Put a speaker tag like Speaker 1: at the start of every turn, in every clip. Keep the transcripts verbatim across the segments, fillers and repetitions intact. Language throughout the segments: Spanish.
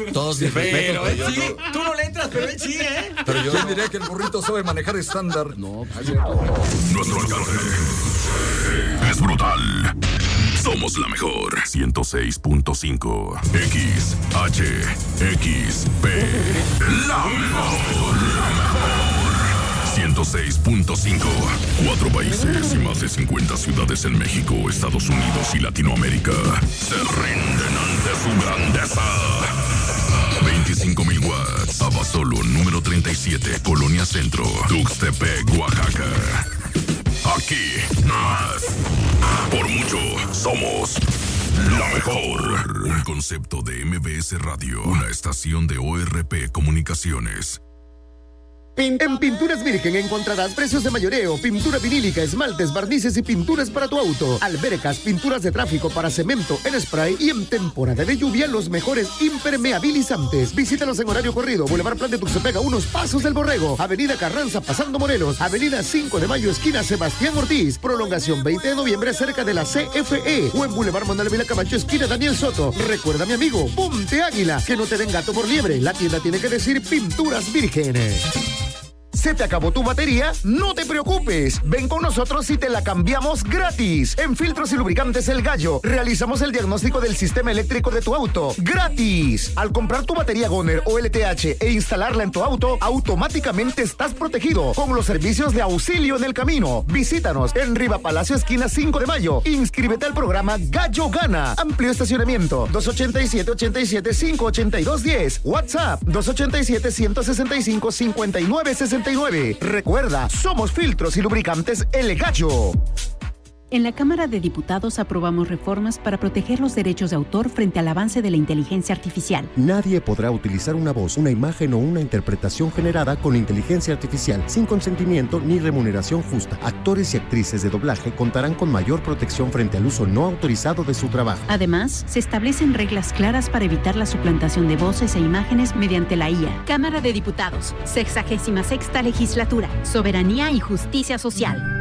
Speaker 1: Todos bien
Speaker 2: Pero él sí,
Speaker 1: no.
Speaker 2: tú no le entras, pero él sí, ¿eh?
Speaker 1: Pero yo diría que el burrito sabe manejar estándar. No,
Speaker 3: nuestro alcance es brutal. Somos la mejor. ciento seis punto cinco X H X P. La mejor. La mejor. ciento seis punto cinco. Cuatro países y más de cincuenta ciudades en México, Estados Unidos y Latinoamérica se rinden ante su grandeza. veinticinco mil watts. Abasolo número treinta y siete, Colonia Centro, Tuxtepec, Oaxaca. Aquí más. Por mucho, somos la mejor. Un concepto de M B S Radio, una estación de O R P Comunicaciones.
Speaker 4: En Pinturas Virgen encontrarás precios de mayoreo, pintura vinílica, esmaltes, barnices y pinturas para tu auto, albercas, pinturas de tráfico para cemento en spray y en temporada de lluvia los mejores impermeabilizantes. Visítanos en horario corrido, Boulevard Plan de Tuxtepec, a unos pasos del Borrego, Avenida Carranza pasando Morelos, Avenida cinco de Mayo esquina Sebastián Ortiz, prolongación veinte de noviembre cerca de la C F E o en Boulevard Manuel Vila Camacho esquina Daniel Soto. Recuerda, mi amigo, ponte águila, que no te den gato por liebre. La tienda tiene que decir Pinturas Virgen. ¿Se te acabó tu batería? No te preocupes. Ven con nosotros y te la cambiamos gratis. En Filtros y Lubricantes El Gallo, realizamos el diagnóstico del sistema eléctrico de tu auto. ¡Gratis! Al comprar tu batería Goner o L T H e instalarla en tu auto, automáticamente estás protegido con los servicios de auxilio en el camino. Visítanos en Riva Palacio, esquina cinco de Mayo. Inscríbete al programa Gallo Gana. Amplio estacionamiento. dos ochenta y siete, ochenta y siete, cinco ochenta y dos diez. WhatsApp dos ochenta y siete, ciento sesenta y cinco, cincuenta y nueve sesenta y nueve. Recuerda, somos Filtros y Lubricantes El Gallo.
Speaker 5: En la Cámara de Diputados aprobamos reformas para proteger los derechos de autor frente al avance de la inteligencia artificial.
Speaker 6: Nadie podrá utilizar una voz, una imagen o una interpretación generada con inteligencia artificial sin consentimiento ni remuneración justa. Actores y actrices de doblaje contarán con mayor protección frente al uso no autorizado de su trabajo.
Speaker 5: Además, se establecen reglas claras para evitar la suplantación de voces e imágenes mediante la I A. Cámara de Diputados, sexagésima sexta legislatura, soberanía y justicia social.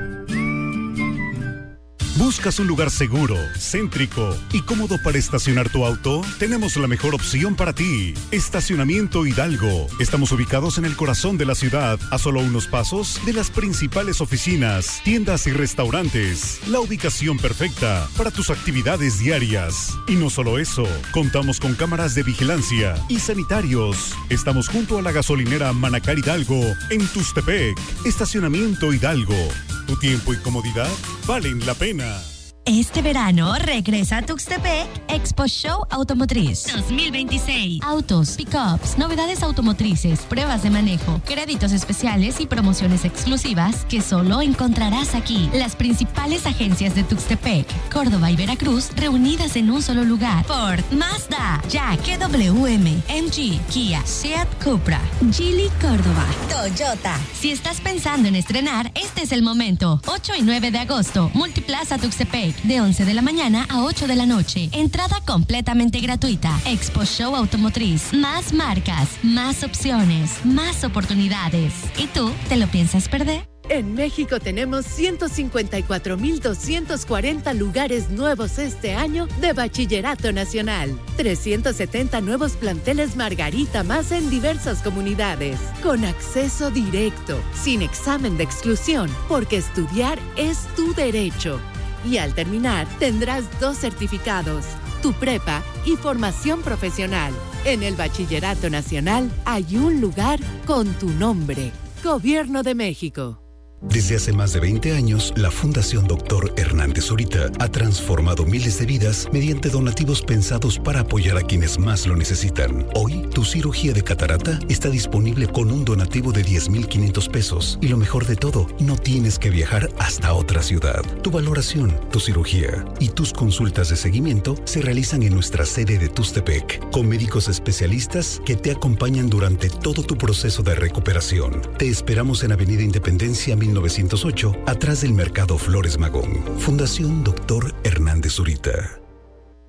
Speaker 7: ¿Buscas un lugar seguro, céntrico y cómodo para estacionar tu auto? Tenemos la mejor opción para ti. Estacionamiento Hidalgo. Estamos ubicados en el corazón de la ciudad, a solo unos pasos de las principales oficinas, tiendas y restaurantes. La ubicación perfecta para tus actividades diarias. Y no solo eso, contamos con cámaras de vigilancia y sanitarios. Estamos junto a la gasolinera Manacar Hidalgo en Tuxtepec. Estacionamiento Hidalgo. Tu tiempo y comodidad valen la pena.
Speaker 8: Este verano regresa a Tuxtepec Expo Show Automotriz
Speaker 9: dos mil veintiséis.
Speaker 8: Autos, pickups, novedades automotrices, pruebas de manejo, créditos especiales y promociones exclusivas que solo encontrarás aquí. Las principales agencias de Tuxtepec, Córdoba y Veracruz reunidas en un solo lugar. Ford, Mazda, Jack, K W M, M G, Kia, Seat, Cupra, Geely, Córdoba, Toyota. Si estás pensando en estrenar, este es el momento. ocho y nueve de agosto, Multiplaza Tuxtepec. De once de la mañana a ocho de la noche. Entrada completamente gratuita. Expo Show Automotriz. Más marcas, más opciones, más oportunidades. ¿Y tú, te lo piensas perder?
Speaker 10: En México tenemos ciento cincuenta y cuatro mil doscientos cuarenta lugares nuevos este año de Bachillerato Nacional. trescientos setenta nuevos planteles Margarita más en diversas comunidades. Con acceso directo, sin examen de exclusión, porque estudiar es tu derecho. Y al terminar, tendrás dos certificados, tu prepa y formación profesional. En el Bachillerato Nacional hay un lugar con tu nombre. Gobierno de México.
Speaker 11: Desde hace más de veinte años, la Fundación Doctor Hernández Zurita ha transformado miles de vidas mediante donativos pensados para apoyar a quienes más lo necesitan. Hoy, tu cirugía de catarata está disponible con un donativo de diez mil quinientos pesos. Y lo mejor de todo, no tienes que viajar hasta otra ciudad. Tu valoración, tu cirugía y tus consultas de seguimiento se realizan en nuestra sede de Tuxtepec, con médicos especialistas que te acompañan durante todo tu proceso de recuperación. Te esperamos en Avenida Independencia mil novecientos ocho, atrás del Mercado Flores Magón. Fundación Doctor Hernández Zurita.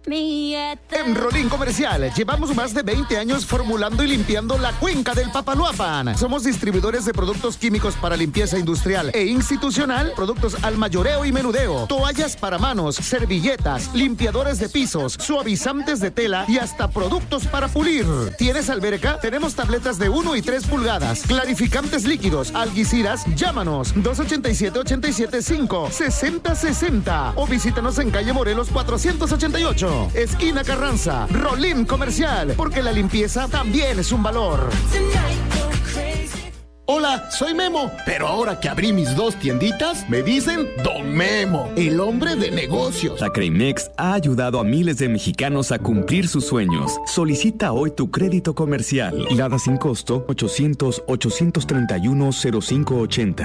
Speaker 4: En Rolín Comercial llevamos más de veinte años formulando y limpiando la cuenca del Papaloapan. Somos distribuidores de productos químicos para limpieza industrial e institucional, productos al mayoreo y menudeo, toallas para manos, servilletas, limpiadores de pisos, suavizantes de tela y hasta productos para pulir. ¿Tienes alberca? Tenemos tabletas de uno y tres pulgadas, clarificantes líquidos, algeciras. Llámanos dos ochenta y siete, ochenta y siete cinco, sesenta sesenta o visítanos en calle Morelos cuatrocientos ochenta y ocho. Esquina Carranza, Rolín Comercial, porque la limpieza también es un valor.
Speaker 9: Hola, soy Memo, pero ahora que abrí mis dos tienditas, me dicen Don Memo, el hombre de negocios.
Speaker 12: Acreimex ha ayudado a miles de mexicanos a cumplir sus sueños. Solicita hoy tu crédito comercial. Lada sin costo ochocientos, ochocientos treinta y uno, cero cinco ochenta.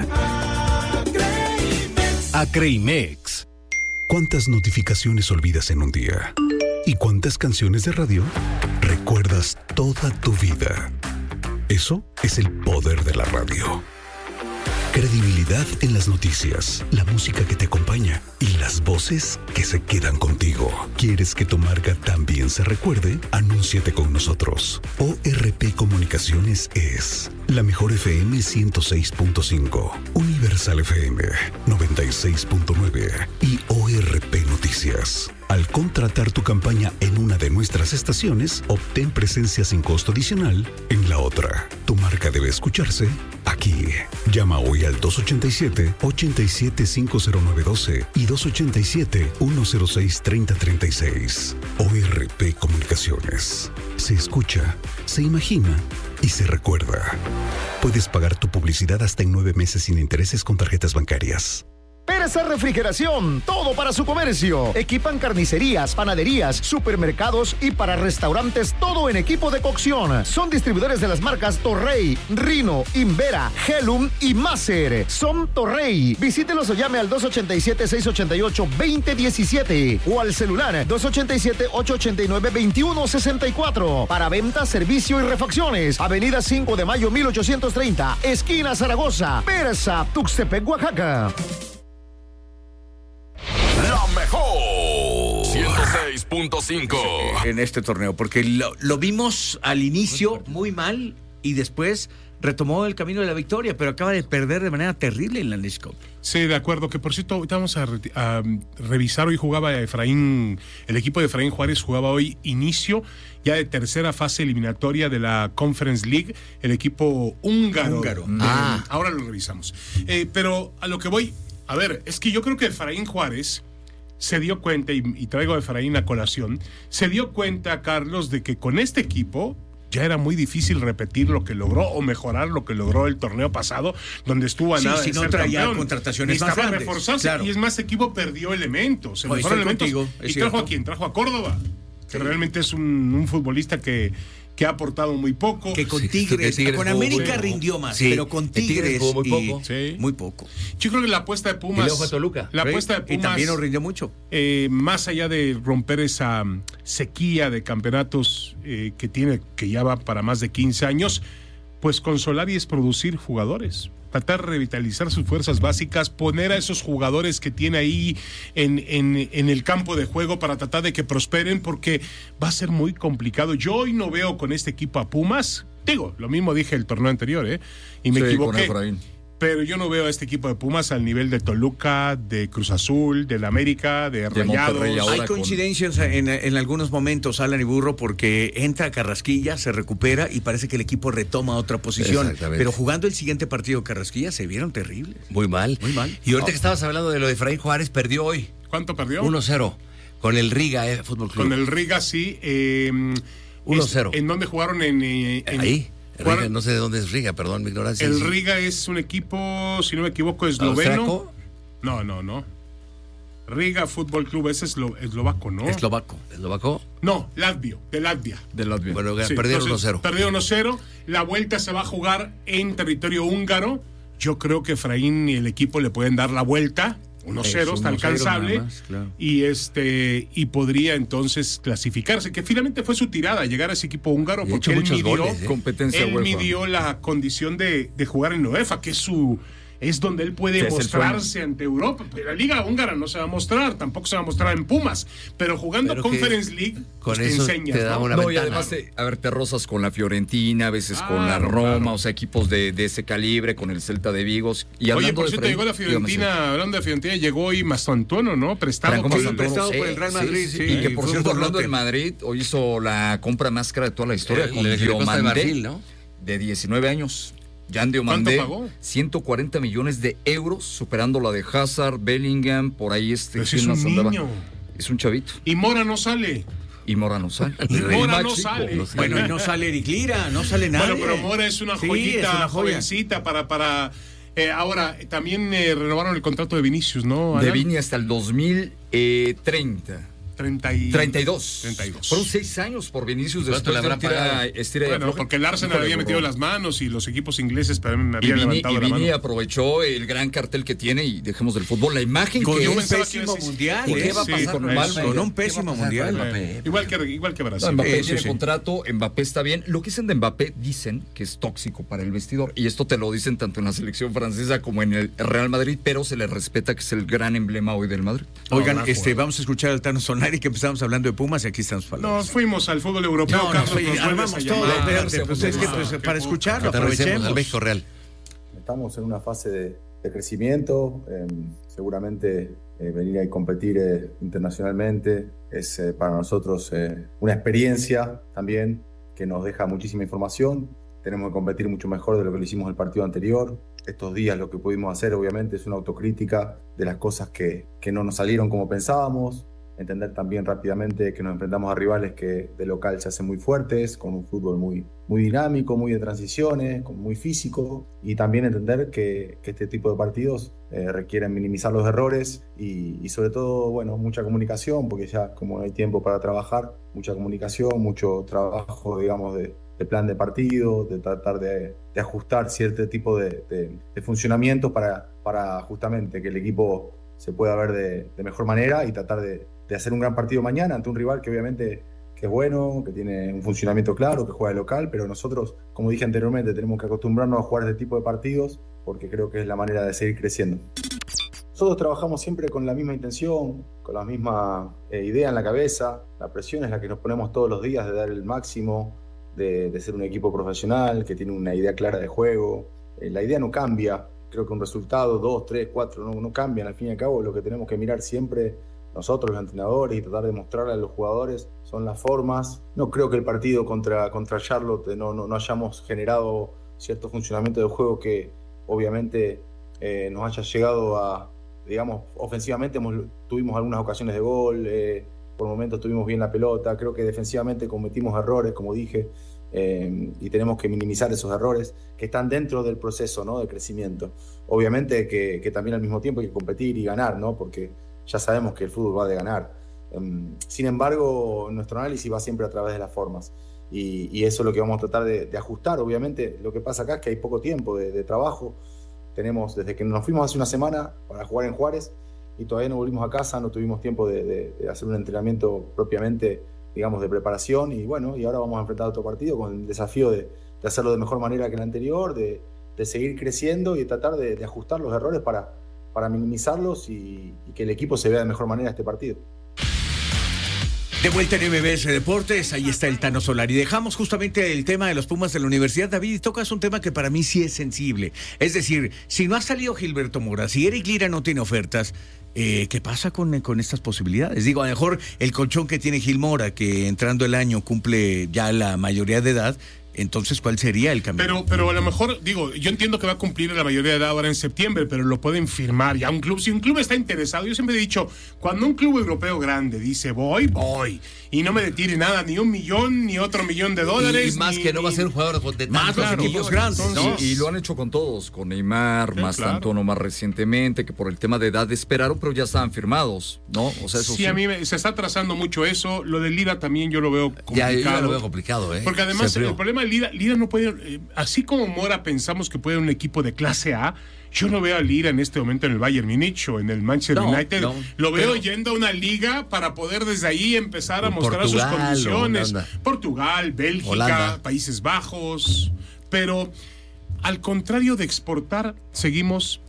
Speaker 11: Acreimex. ¿Cuántas notificaciones olvidas en un día? ¿Y cuántas canciones de radio recuerdas toda tu vida? Eso es el poder de la radio. Credibilidad en las noticias, la música que te acompaña y las voces que se quedan contigo. ¿Quieres que tu marca también se recuerde? Anúnciate con nosotros. O R P Comunicaciones es la mejor F M ciento seis punto cinco, Universal F M noventa y seis punto nueve y O R P Noticias. Al contratar tu campaña en una de nuestras estaciones, obtén presencia sin costo adicional en la otra. Tu marca debe escucharse aquí. Llama hoy al dos ochenta y siete, ochenta y siete, cinco cero nueve doce y dos ochenta y siete, uno cero seis, treinta treinta y seis. O R P Comunicaciones. Se escucha, se imagina y se recuerda. Puedes pagar tu publicidad hasta en nueve meses sin intereses con tarjetas bancarias.
Speaker 4: Persa Refrigeración, todo para su comercio. Equipan carnicerías, panaderías, supermercados y para restaurantes, todo en equipo de cocción. Son distribuidores de las marcas Torrey, Rino, Invera, Helum y Maser. Son Torrey. Visítelos o llame al dos ochenta y siete, seiscientos ochenta y ocho, veinte diecisiete o al celular dos ochenta y siete, ochocientos ochenta y nueve, veintiuno sesenta y cuatro. Para venta, servicio y refacciones. Avenida cinco de mayo, mil ochocientos treinta, esquina Zaragoza. Persa, Tuxtepec, Oaxaca.
Speaker 3: La mejor ciento seis punto cinco
Speaker 2: en este torneo, porque lo, lo vimos al inicio muy mal y después retomó el camino de la victoria, pero acaba de perder de manera terrible en la Leagues Cup.
Speaker 13: Sí, de acuerdo, que por cierto, ahorita vamos a, re- a revisar, hoy jugaba Efraín, el equipo de Efraín Juárez jugaba hoy inicio ya de tercera fase eliminatoria de la Conference League, el equipo húngaro.
Speaker 2: Húngaro.
Speaker 13: De,
Speaker 2: Ah.
Speaker 13: Ahora lo revisamos. Eh, pero a lo que voy, a ver, es que yo creo que Efraín Juárez se dio cuenta, y, y traigo a Efraín a colación, se dio cuenta, Carlos, de que con este equipo ya era muy difícil repetir lo que logró o mejorar lo que logró el torneo pasado, donde estuvo a
Speaker 2: Sí,
Speaker 13: nada
Speaker 2: si
Speaker 13: de
Speaker 2: no
Speaker 13: ser
Speaker 2: traía
Speaker 13: campeón.
Speaker 2: contrataciones más
Speaker 13: Necesitaba
Speaker 2: grandes,
Speaker 13: reforzarse,
Speaker 2: claro.
Speaker 13: y es más, este equipo perdió elementos, se
Speaker 2: Hoy
Speaker 13: mejoraron
Speaker 2: estoy
Speaker 13: elementos.
Speaker 2: contigo, es
Speaker 13: ¿Y trajo
Speaker 2: cierto.
Speaker 13: a quién? Trajo a Córdoba, que realmente es un, un futbolista que, que ha aportado muy poco.
Speaker 2: Que con
Speaker 13: Sí,
Speaker 2: Tigres,
Speaker 13: que
Speaker 2: con
Speaker 13: jugó
Speaker 2: América
Speaker 13: muy
Speaker 2: rindió
Speaker 13: poco.
Speaker 2: más,
Speaker 13: Sí,
Speaker 2: pero con
Speaker 13: en Tigres
Speaker 2: Tigres
Speaker 13: jugó muy
Speaker 2: y-
Speaker 13: poco. Sí.
Speaker 2: muy poco.
Speaker 13: Yo creo que la apuesta de Pumas.
Speaker 2: Y luego fue Toluca.
Speaker 13: La
Speaker 2: Sí,
Speaker 13: apuesta de Pumas.
Speaker 2: y también nos rindió mucho.
Speaker 13: Eh, más allá de romper esa um, sequía de campeonatos eh, que tiene, que ya va para más de quince años, pues con Solari es producir jugadores. Tratar de revitalizar sus fuerzas básicas, poner a esos jugadores que tiene ahí en, en, en el campo de juego para tratar de que prosperen, porque va a ser muy complicado. Yo hoy no veo con este equipo a Pumas. Digo, lo mismo dije el torneo anterior, ¿eh? Y me
Speaker 1: Sí,
Speaker 13: equivoqué.
Speaker 1: con Efraín.
Speaker 13: Pero yo no veo a este equipo de Pumas al nivel de Toluca, de Cruz Azul, del América, de,
Speaker 1: De
Speaker 13: Rayados.
Speaker 1: Monterrey ahora.
Speaker 2: Hay
Speaker 1: con-
Speaker 2: coincidencias en, en algunos momentos, Alan y Burro, porque entra Carrasquilla, se recupera y parece que el equipo retoma otra posición.
Speaker 14: Exactamente.
Speaker 2: Pero jugando el siguiente partido Carrasquilla se vieron terribles.
Speaker 14: Muy mal.
Speaker 2: Muy mal.
Speaker 14: Y ahorita
Speaker 2: No.
Speaker 14: que estabas hablando de lo de Efraín Juárez, perdió hoy.
Speaker 13: ¿Cuánto perdió?
Speaker 14: uno cero. Con el Riga eh, Fútbol Club.
Speaker 13: Con el Riga, sí. Eh,
Speaker 14: uno
Speaker 13: es-
Speaker 14: cero.
Speaker 13: ¿En dónde jugaron? En, eh, en-
Speaker 14: Ahí.
Speaker 13: jugaron-
Speaker 14: Riga, no sé de dónde es Riga, perdón, mi ignorancia.
Speaker 13: El
Speaker 14: Sí.
Speaker 13: Riga es un equipo, si no me equivoco, esloveno.
Speaker 14: ¿Austriaco?
Speaker 13: No, no, no. Riga Fútbol Club es eslo- eslovaco, ¿no?
Speaker 2: Eslovaco.
Speaker 14: ¿Eslovaco?
Speaker 13: No, Latvio, de Latvia.
Speaker 1: De Latvia.
Speaker 14: Bueno,
Speaker 13: Sí,
Speaker 14: perdieron uno
Speaker 13: entonces,
Speaker 14: cero.
Speaker 13: Perdió uno cero. La vuelta se va a jugar en territorio húngaro. Yo creo que Efraín y el equipo le pueden dar la vuelta. uno cero,
Speaker 2: Es
Speaker 13: está
Speaker 2: uno cero
Speaker 13: alcanzable.
Speaker 2: nada más, claro.
Speaker 13: Y este y podría entonces clasificarse, que finalmente fue su tirada, llegar a ese equipo húngaro,
Speaker 14: Y ha
Speaker 13: porque
Speaker 14: hecho
Speaker 13: él
Speaker 14: muchos
Speaker 13: midió,
Speaker 14: goles, ¿eh?
Speaker 1: Competencia
Speaker 13: él
Speaker 1: UEFA.
Speaker 13: midió la condición de, de jugar en UEFA, que es su es donde él puede
Speaker 15: Sí, es el
Speaker 13: mostrarse
Speaker 15: sueño.
Speaker 13: ante Europa. Pero la Liga Húngara no se va a mostrar, tampoco se va a mostrar en Pumas, pero jugando
Speaker 14: Pero que
Speaker 13: Conference League,
Speaker 14: con
Speaker 13: pues te
Speaker 14: eso
Speaker 13: enseñas,
Speaker 14: te da
Speaker 13: ¿no?
Speaker 14: una
Speaker 15: No, y
Speaker 14: ventana.
Speaker 15: además, te, a ver, te rozas con la Fiorentina, a veces con la
Speaker 13: Claro,
Speaker 15: Roma,
Speaker 13: claro.
Speaker 15: o sea, equipos de, de ese calibre, con el Celta de Vigos. Y
Speaker 13: Oye,
Speaker 15: hablando
Speaker 13: por
Speaker 15: de
Speaker 13: cierto,
Speaker 15: Freddy,
Speaker 13: llegó la
Speaker 15: dígame,
Speaker 13: Fiorentina, hablando de Fiorentina, llegó hoy Mastantuono, ¿no? Prestado.
Speaker 15: Franco
Speaker 13: por-
Speaker 15: Mastantuono,
Speaker 2: prestado por
Speaker 15: sí,
Speaker 2: el Real
Speaker 15: sí,
Speaker 2: Madrid,
Speaker 15: sí,
Speaker 2: sí,
Speaker 15: y que
Speaker 2: y
Speaker 15: por
Speaker 2: fue
Speaker 15: cierto,
Speaker 2: un
Speaker 15: hablando
Speaker 2: borlote.
Speaker 15: del Madrid, hoy hizo la compra más cara de toda la historia
Speaker 14: El-
Speaker 15: con
Speaker 14: el que le cuesta de
Speaker 15: Diomandé,
Speaker 14: Marfil, ¿no?
Speaker 15: de diecinueve años. Jan Diomandé,
Speaker 13: ¿Cuánto pagó?
Speaker 15: ciento cuarenta millones de euros, superando la de Hazard, Bellingham, por ahí este.
Speaker 13: Pero si
Speaker 15: ¿quién
Speaker 13: es
Speaker 15: más
Speaker 13: un
Speaker 15: andaba?
Speaker 13: niño.
Speaker 15: Es un chavito.
Speaker 13: Y Mora no sale.
Speaker 15: Y Mora no sale.
Speaker 13: Y Mora no
Speaker 15: Chico.
Speaker 13: sale.
Speaker 2: Bueno, y no sale Eric Lira, no sale nadie.
Speaker 13: Bueno, pero Mora es una
Speaker 2: Sí,
Speaker 13: joyita,
Speaker 2: es una joya.
Speaker 13: jovencita para... para eh, ahora, también eh, renovaron el contrato de Vinicius, ¿no?
Speaker 15: De
Speaker 13: Alan?
Speaker 15: Vini hasta el dos mil treinta.
Speaker 13: treinta y...
Speaker 15: treinta y dos.
Speaker 13: treinta y dos.
Speaker 15: Fueron seis años por Vinicius
Speaker 14: ¿Cuánto
Speaker 15: después
Speaker 14: le
Speaker 15: de
Speaker 14: habrá
Speaker 15: un tira,
Speaker 14: pagado?
Speaker 15: estira y
Speaker 13: Bueno,
Speaker 15: afloje.
Speaker 13: porque el Arsenal
Speaker 15: Híjole,
Speaker 13: había
Speaker 15: bro.
Speaker 13: metido las manos y los equipos ingleses también
Speaker 15: Y
Speaker 13: habían
Speaker 15: Vini,
Speaker 13: levantado
Speaker 15: y
Speaker 13: la
Speaker 15: Vini
Speaker 13: mano.
Speaker 15: aprovechó el gran cartel que tiene y dejemos del fútbol la imagen
Speaker 2: Con
Speaker 15: que
Speaker 2: un
Speaker 15: es.
Speaker 13: pensaba que
Speaker 2: pésimo
Speaker 13: iba a decir-
Speaker 2: mundial.
Speaker 15: ¿Y qué
Speaker 2: ¿eh?
Speaker 15: va a
Speaker 13: Sí,
Speaker 15: pasar con
Speaker 13: con
Speaker 15: el
Speaker 13: eso.
Speaker 15: mal
Speaker 2: Con un
Speaker 14: ¿Qué va a
Speaker 2: pésimo
Speaker 14: pasar con
Speaker 2: mundial.
Speaker 14: Mbappé?
Speaker 13: Igual que, igual que
Speaker 15: No,
Speaker 13: Brasil.
Speaker 15: Mbappé
Speaker 2: Sí, sí,
Speaker 15: tiene
Speaker 2: sí.
Speaker 15: contrato, Mbappé está bien. Lo que dicen de Mbappé dicen que es tóxico para el vestidor. Y esto te lo dicen tanto en la selección francesa como en el Real Madrid, pero se le respeta que es el gran emblema hoy del Madrid.
Speaker 2: Oigan,
Speaker 13: No,
Speaker 2: este,
Speaker 13: jugador.
Speaker 2: vamos a escuchar al Tano Solari, que empezamos hablando de Pumas y aquí estamos hablando.
Speaker 13: Nos fuimos al fútbol europeo,
Speaker 2: No, no,
Speaker 13: Carlos,
Speaker 2: sí,
Speaker 13: nos vuelves
Speaker 2: armamos
Speaker 13: a
Speaker 2: todo,
Speaker 13: llamar.
Speaker 2: espérate, pues es que pues, para escucharlo,
Speaker 14: Aterricemos
Speaker 2: aprovechemos.
Speaker 14: al México Real.
Speaker 16: Estamos en una fase de, de crecimiento, eh, seguramente eh, venir a competir eh, internacionalmente es eh, para nosotros eh, una experiencia también que nos deja muchísima información. Tenemos que competir mucho mejor de lo que lo hicimos el partido anterior. Estos días lo que pudimos hacer obviamente es una autocrítica de las cosas que, que no nos salieron como pensábamos. Entender también rápidamente que nos enfrentamos a rivales que de local se hacen muy fuertes, con un fútbol muy, muy dinámico, muy de transiciones, con- muy físico, y también entender que, que este tipo de partidos eh, requieren minimizar los errores y, y sobre todo, bueno, mucha comunicación, porque ya como no hay tiempo para trabajar, mucha comunicación, mucho trabajo, digamos, de, de plan de partido, de tratar de, de ajustar cierto tipo de, de, de funcionamientos para, para justamente que el equipo se pueda ver de, de mejor manera y tratar de, de hacer un gran partido mañana ante un rival que obviamente que es bueno, que tiene un funcionamiento claro, que juega de local, pero nosotros, como dije anteriormente, tenemos que acostumbrarnos a jugar este tipo de partidos porque creo que es la manera de seguir creciendo. Nosotros trabajamos siempre con la misma intención, con la misma eh, idea en la cabeza. La presión es la que nos ponemos todos los días de dar el máximo, de, de ser un equipo profesional que tiene una idea clara de juego. Eh, la idea no cambia. Creo que un resultado, dos, tres, cuatro, no, no cambian. Al fin y al cabo, lo que tenemos que mirar siempre nosotros, los entrenadores, y tratar de mostrarle a los jugadores son las formas. No creo que el partido contra, contra Charlotte no, no, no hayamos generado cierto funcionamiento de juego que obviamente eh, nos haya llegado a, digamos, ofensivamente hemos, tuvimos algunas ocasiones de gol, eh, por momentos tuvimos bien la pelota. Creo que defensivamente cometimos errores, como dije, eh, y tenemos que minimizar esos errores que están dentro del proceso, ¿no?, de crecimiento. Obviamente que, que también al mismo tiempo hay que competir y ganar, ¿no?, porque ya sabemos que el fútbol va de ganar. Um, sin embargo, nuestro análisis va siempre a través de las formas. Y, y eso es lo que vamos a tratar de, de ajustar. Obviamente, lo que pasa acá es que hay poco tiempo de, de trabajo. Tenemos, desde que nos fuimos hace una semana para jugar en Juárez y todavía no volvimos a casa, no tuvimos tiempo de, de, de hacer un entrenamiento propiamente, digamos, de preparación. Y bueno, y ahora vamos a enfrentar otro partido con el desafío de, de hacerlo de mejor manera que el anterior, de, de seguir creciendo y de tratar de, de ajustar los errores para, para minimizarlos y, y que el equipo se vea de mejor manera este partido.
Speaker 2: De vuelta en M B S Deportes, ahí está el Tano Solari. Dejamos justamente el tema de los Pumas de la Universidad. David, y tocas un tema que para mí sí es sensible. Es decir, si no ha salido Gilberto Mora, si Eric Lira no tiene ofertas, eh, ¿qué pasa con, con estas posibilidades? Digo, a lo mejor el colchón que tiene Gil Mora, que entrando el año cumple ya la mayoría de edad, entonces, ¿cuál sería el camino?
Speaker 13: Pero, pero a lo mejor, digo, yo entiendo que va a cumplir la mayoría de edad ahora en septiembre, pero lo pueden firmar ya un club. Si un club está interesado, yo siempre he dicho, cuando un club europeo grande dice voy, voy, y no me detire nada, ni un millón, ni otro millón de dólares.
Speaker 14: Y, y más
Speaker 13: ni,
Speaker 14: que no va a ser un jugador de
Speaker 13: más
Speaker 14: tantos
Speaker 13: claro,
Speaker 14: equipos
Speaker 13: grandes.
Speaker 14: Entonces,
Speaker 15: Y, y lo han hecho con todos, con Neymar,
Speaker 13: Sí,
Speaker 15: más
Speaker 13: claro.
Speaker 15: Antonio más recientemente, que por el tema de edad esperaron, pero ya estaban firmados, ¿no? O sea, eso
Speaker 13: sí,
Speaker 15: sí.
Speaker 13: a mí me- se está trazando mucho eso. Lo de Lira también yo lo veo complicado.
Speaker 14: ya, yo ya lo veo complicado, ¿eh?
Speaker 13: Porque además
Speaker 14: Se enfrió.
Speaker 13: el problema de Lira, Lira no puede, eh, así como Mora pensamos que puede un equipo de clase A, yo no veo a Lira en este momento en el Bayern Múnich o en el Manchester
Speaker 2: No,
Speaker 13: United.
Speaker 2: no,
Speaker 13: lo veo
Speaker 2: pero-
Speaker 13: yendo a una liga para poder desde ahí empezar a
Speaker 14: O
Speaker 13: mostrar sus
Speaker 14: Portugal,
Speaker 13: condiciones.
Speaker 14: Holanda.
Speaker 13: Portugal, Bélgica,
Speaker 14: Holanda.
Speaker 13: Países Bajos. Pero al contrario de exportar, seguimos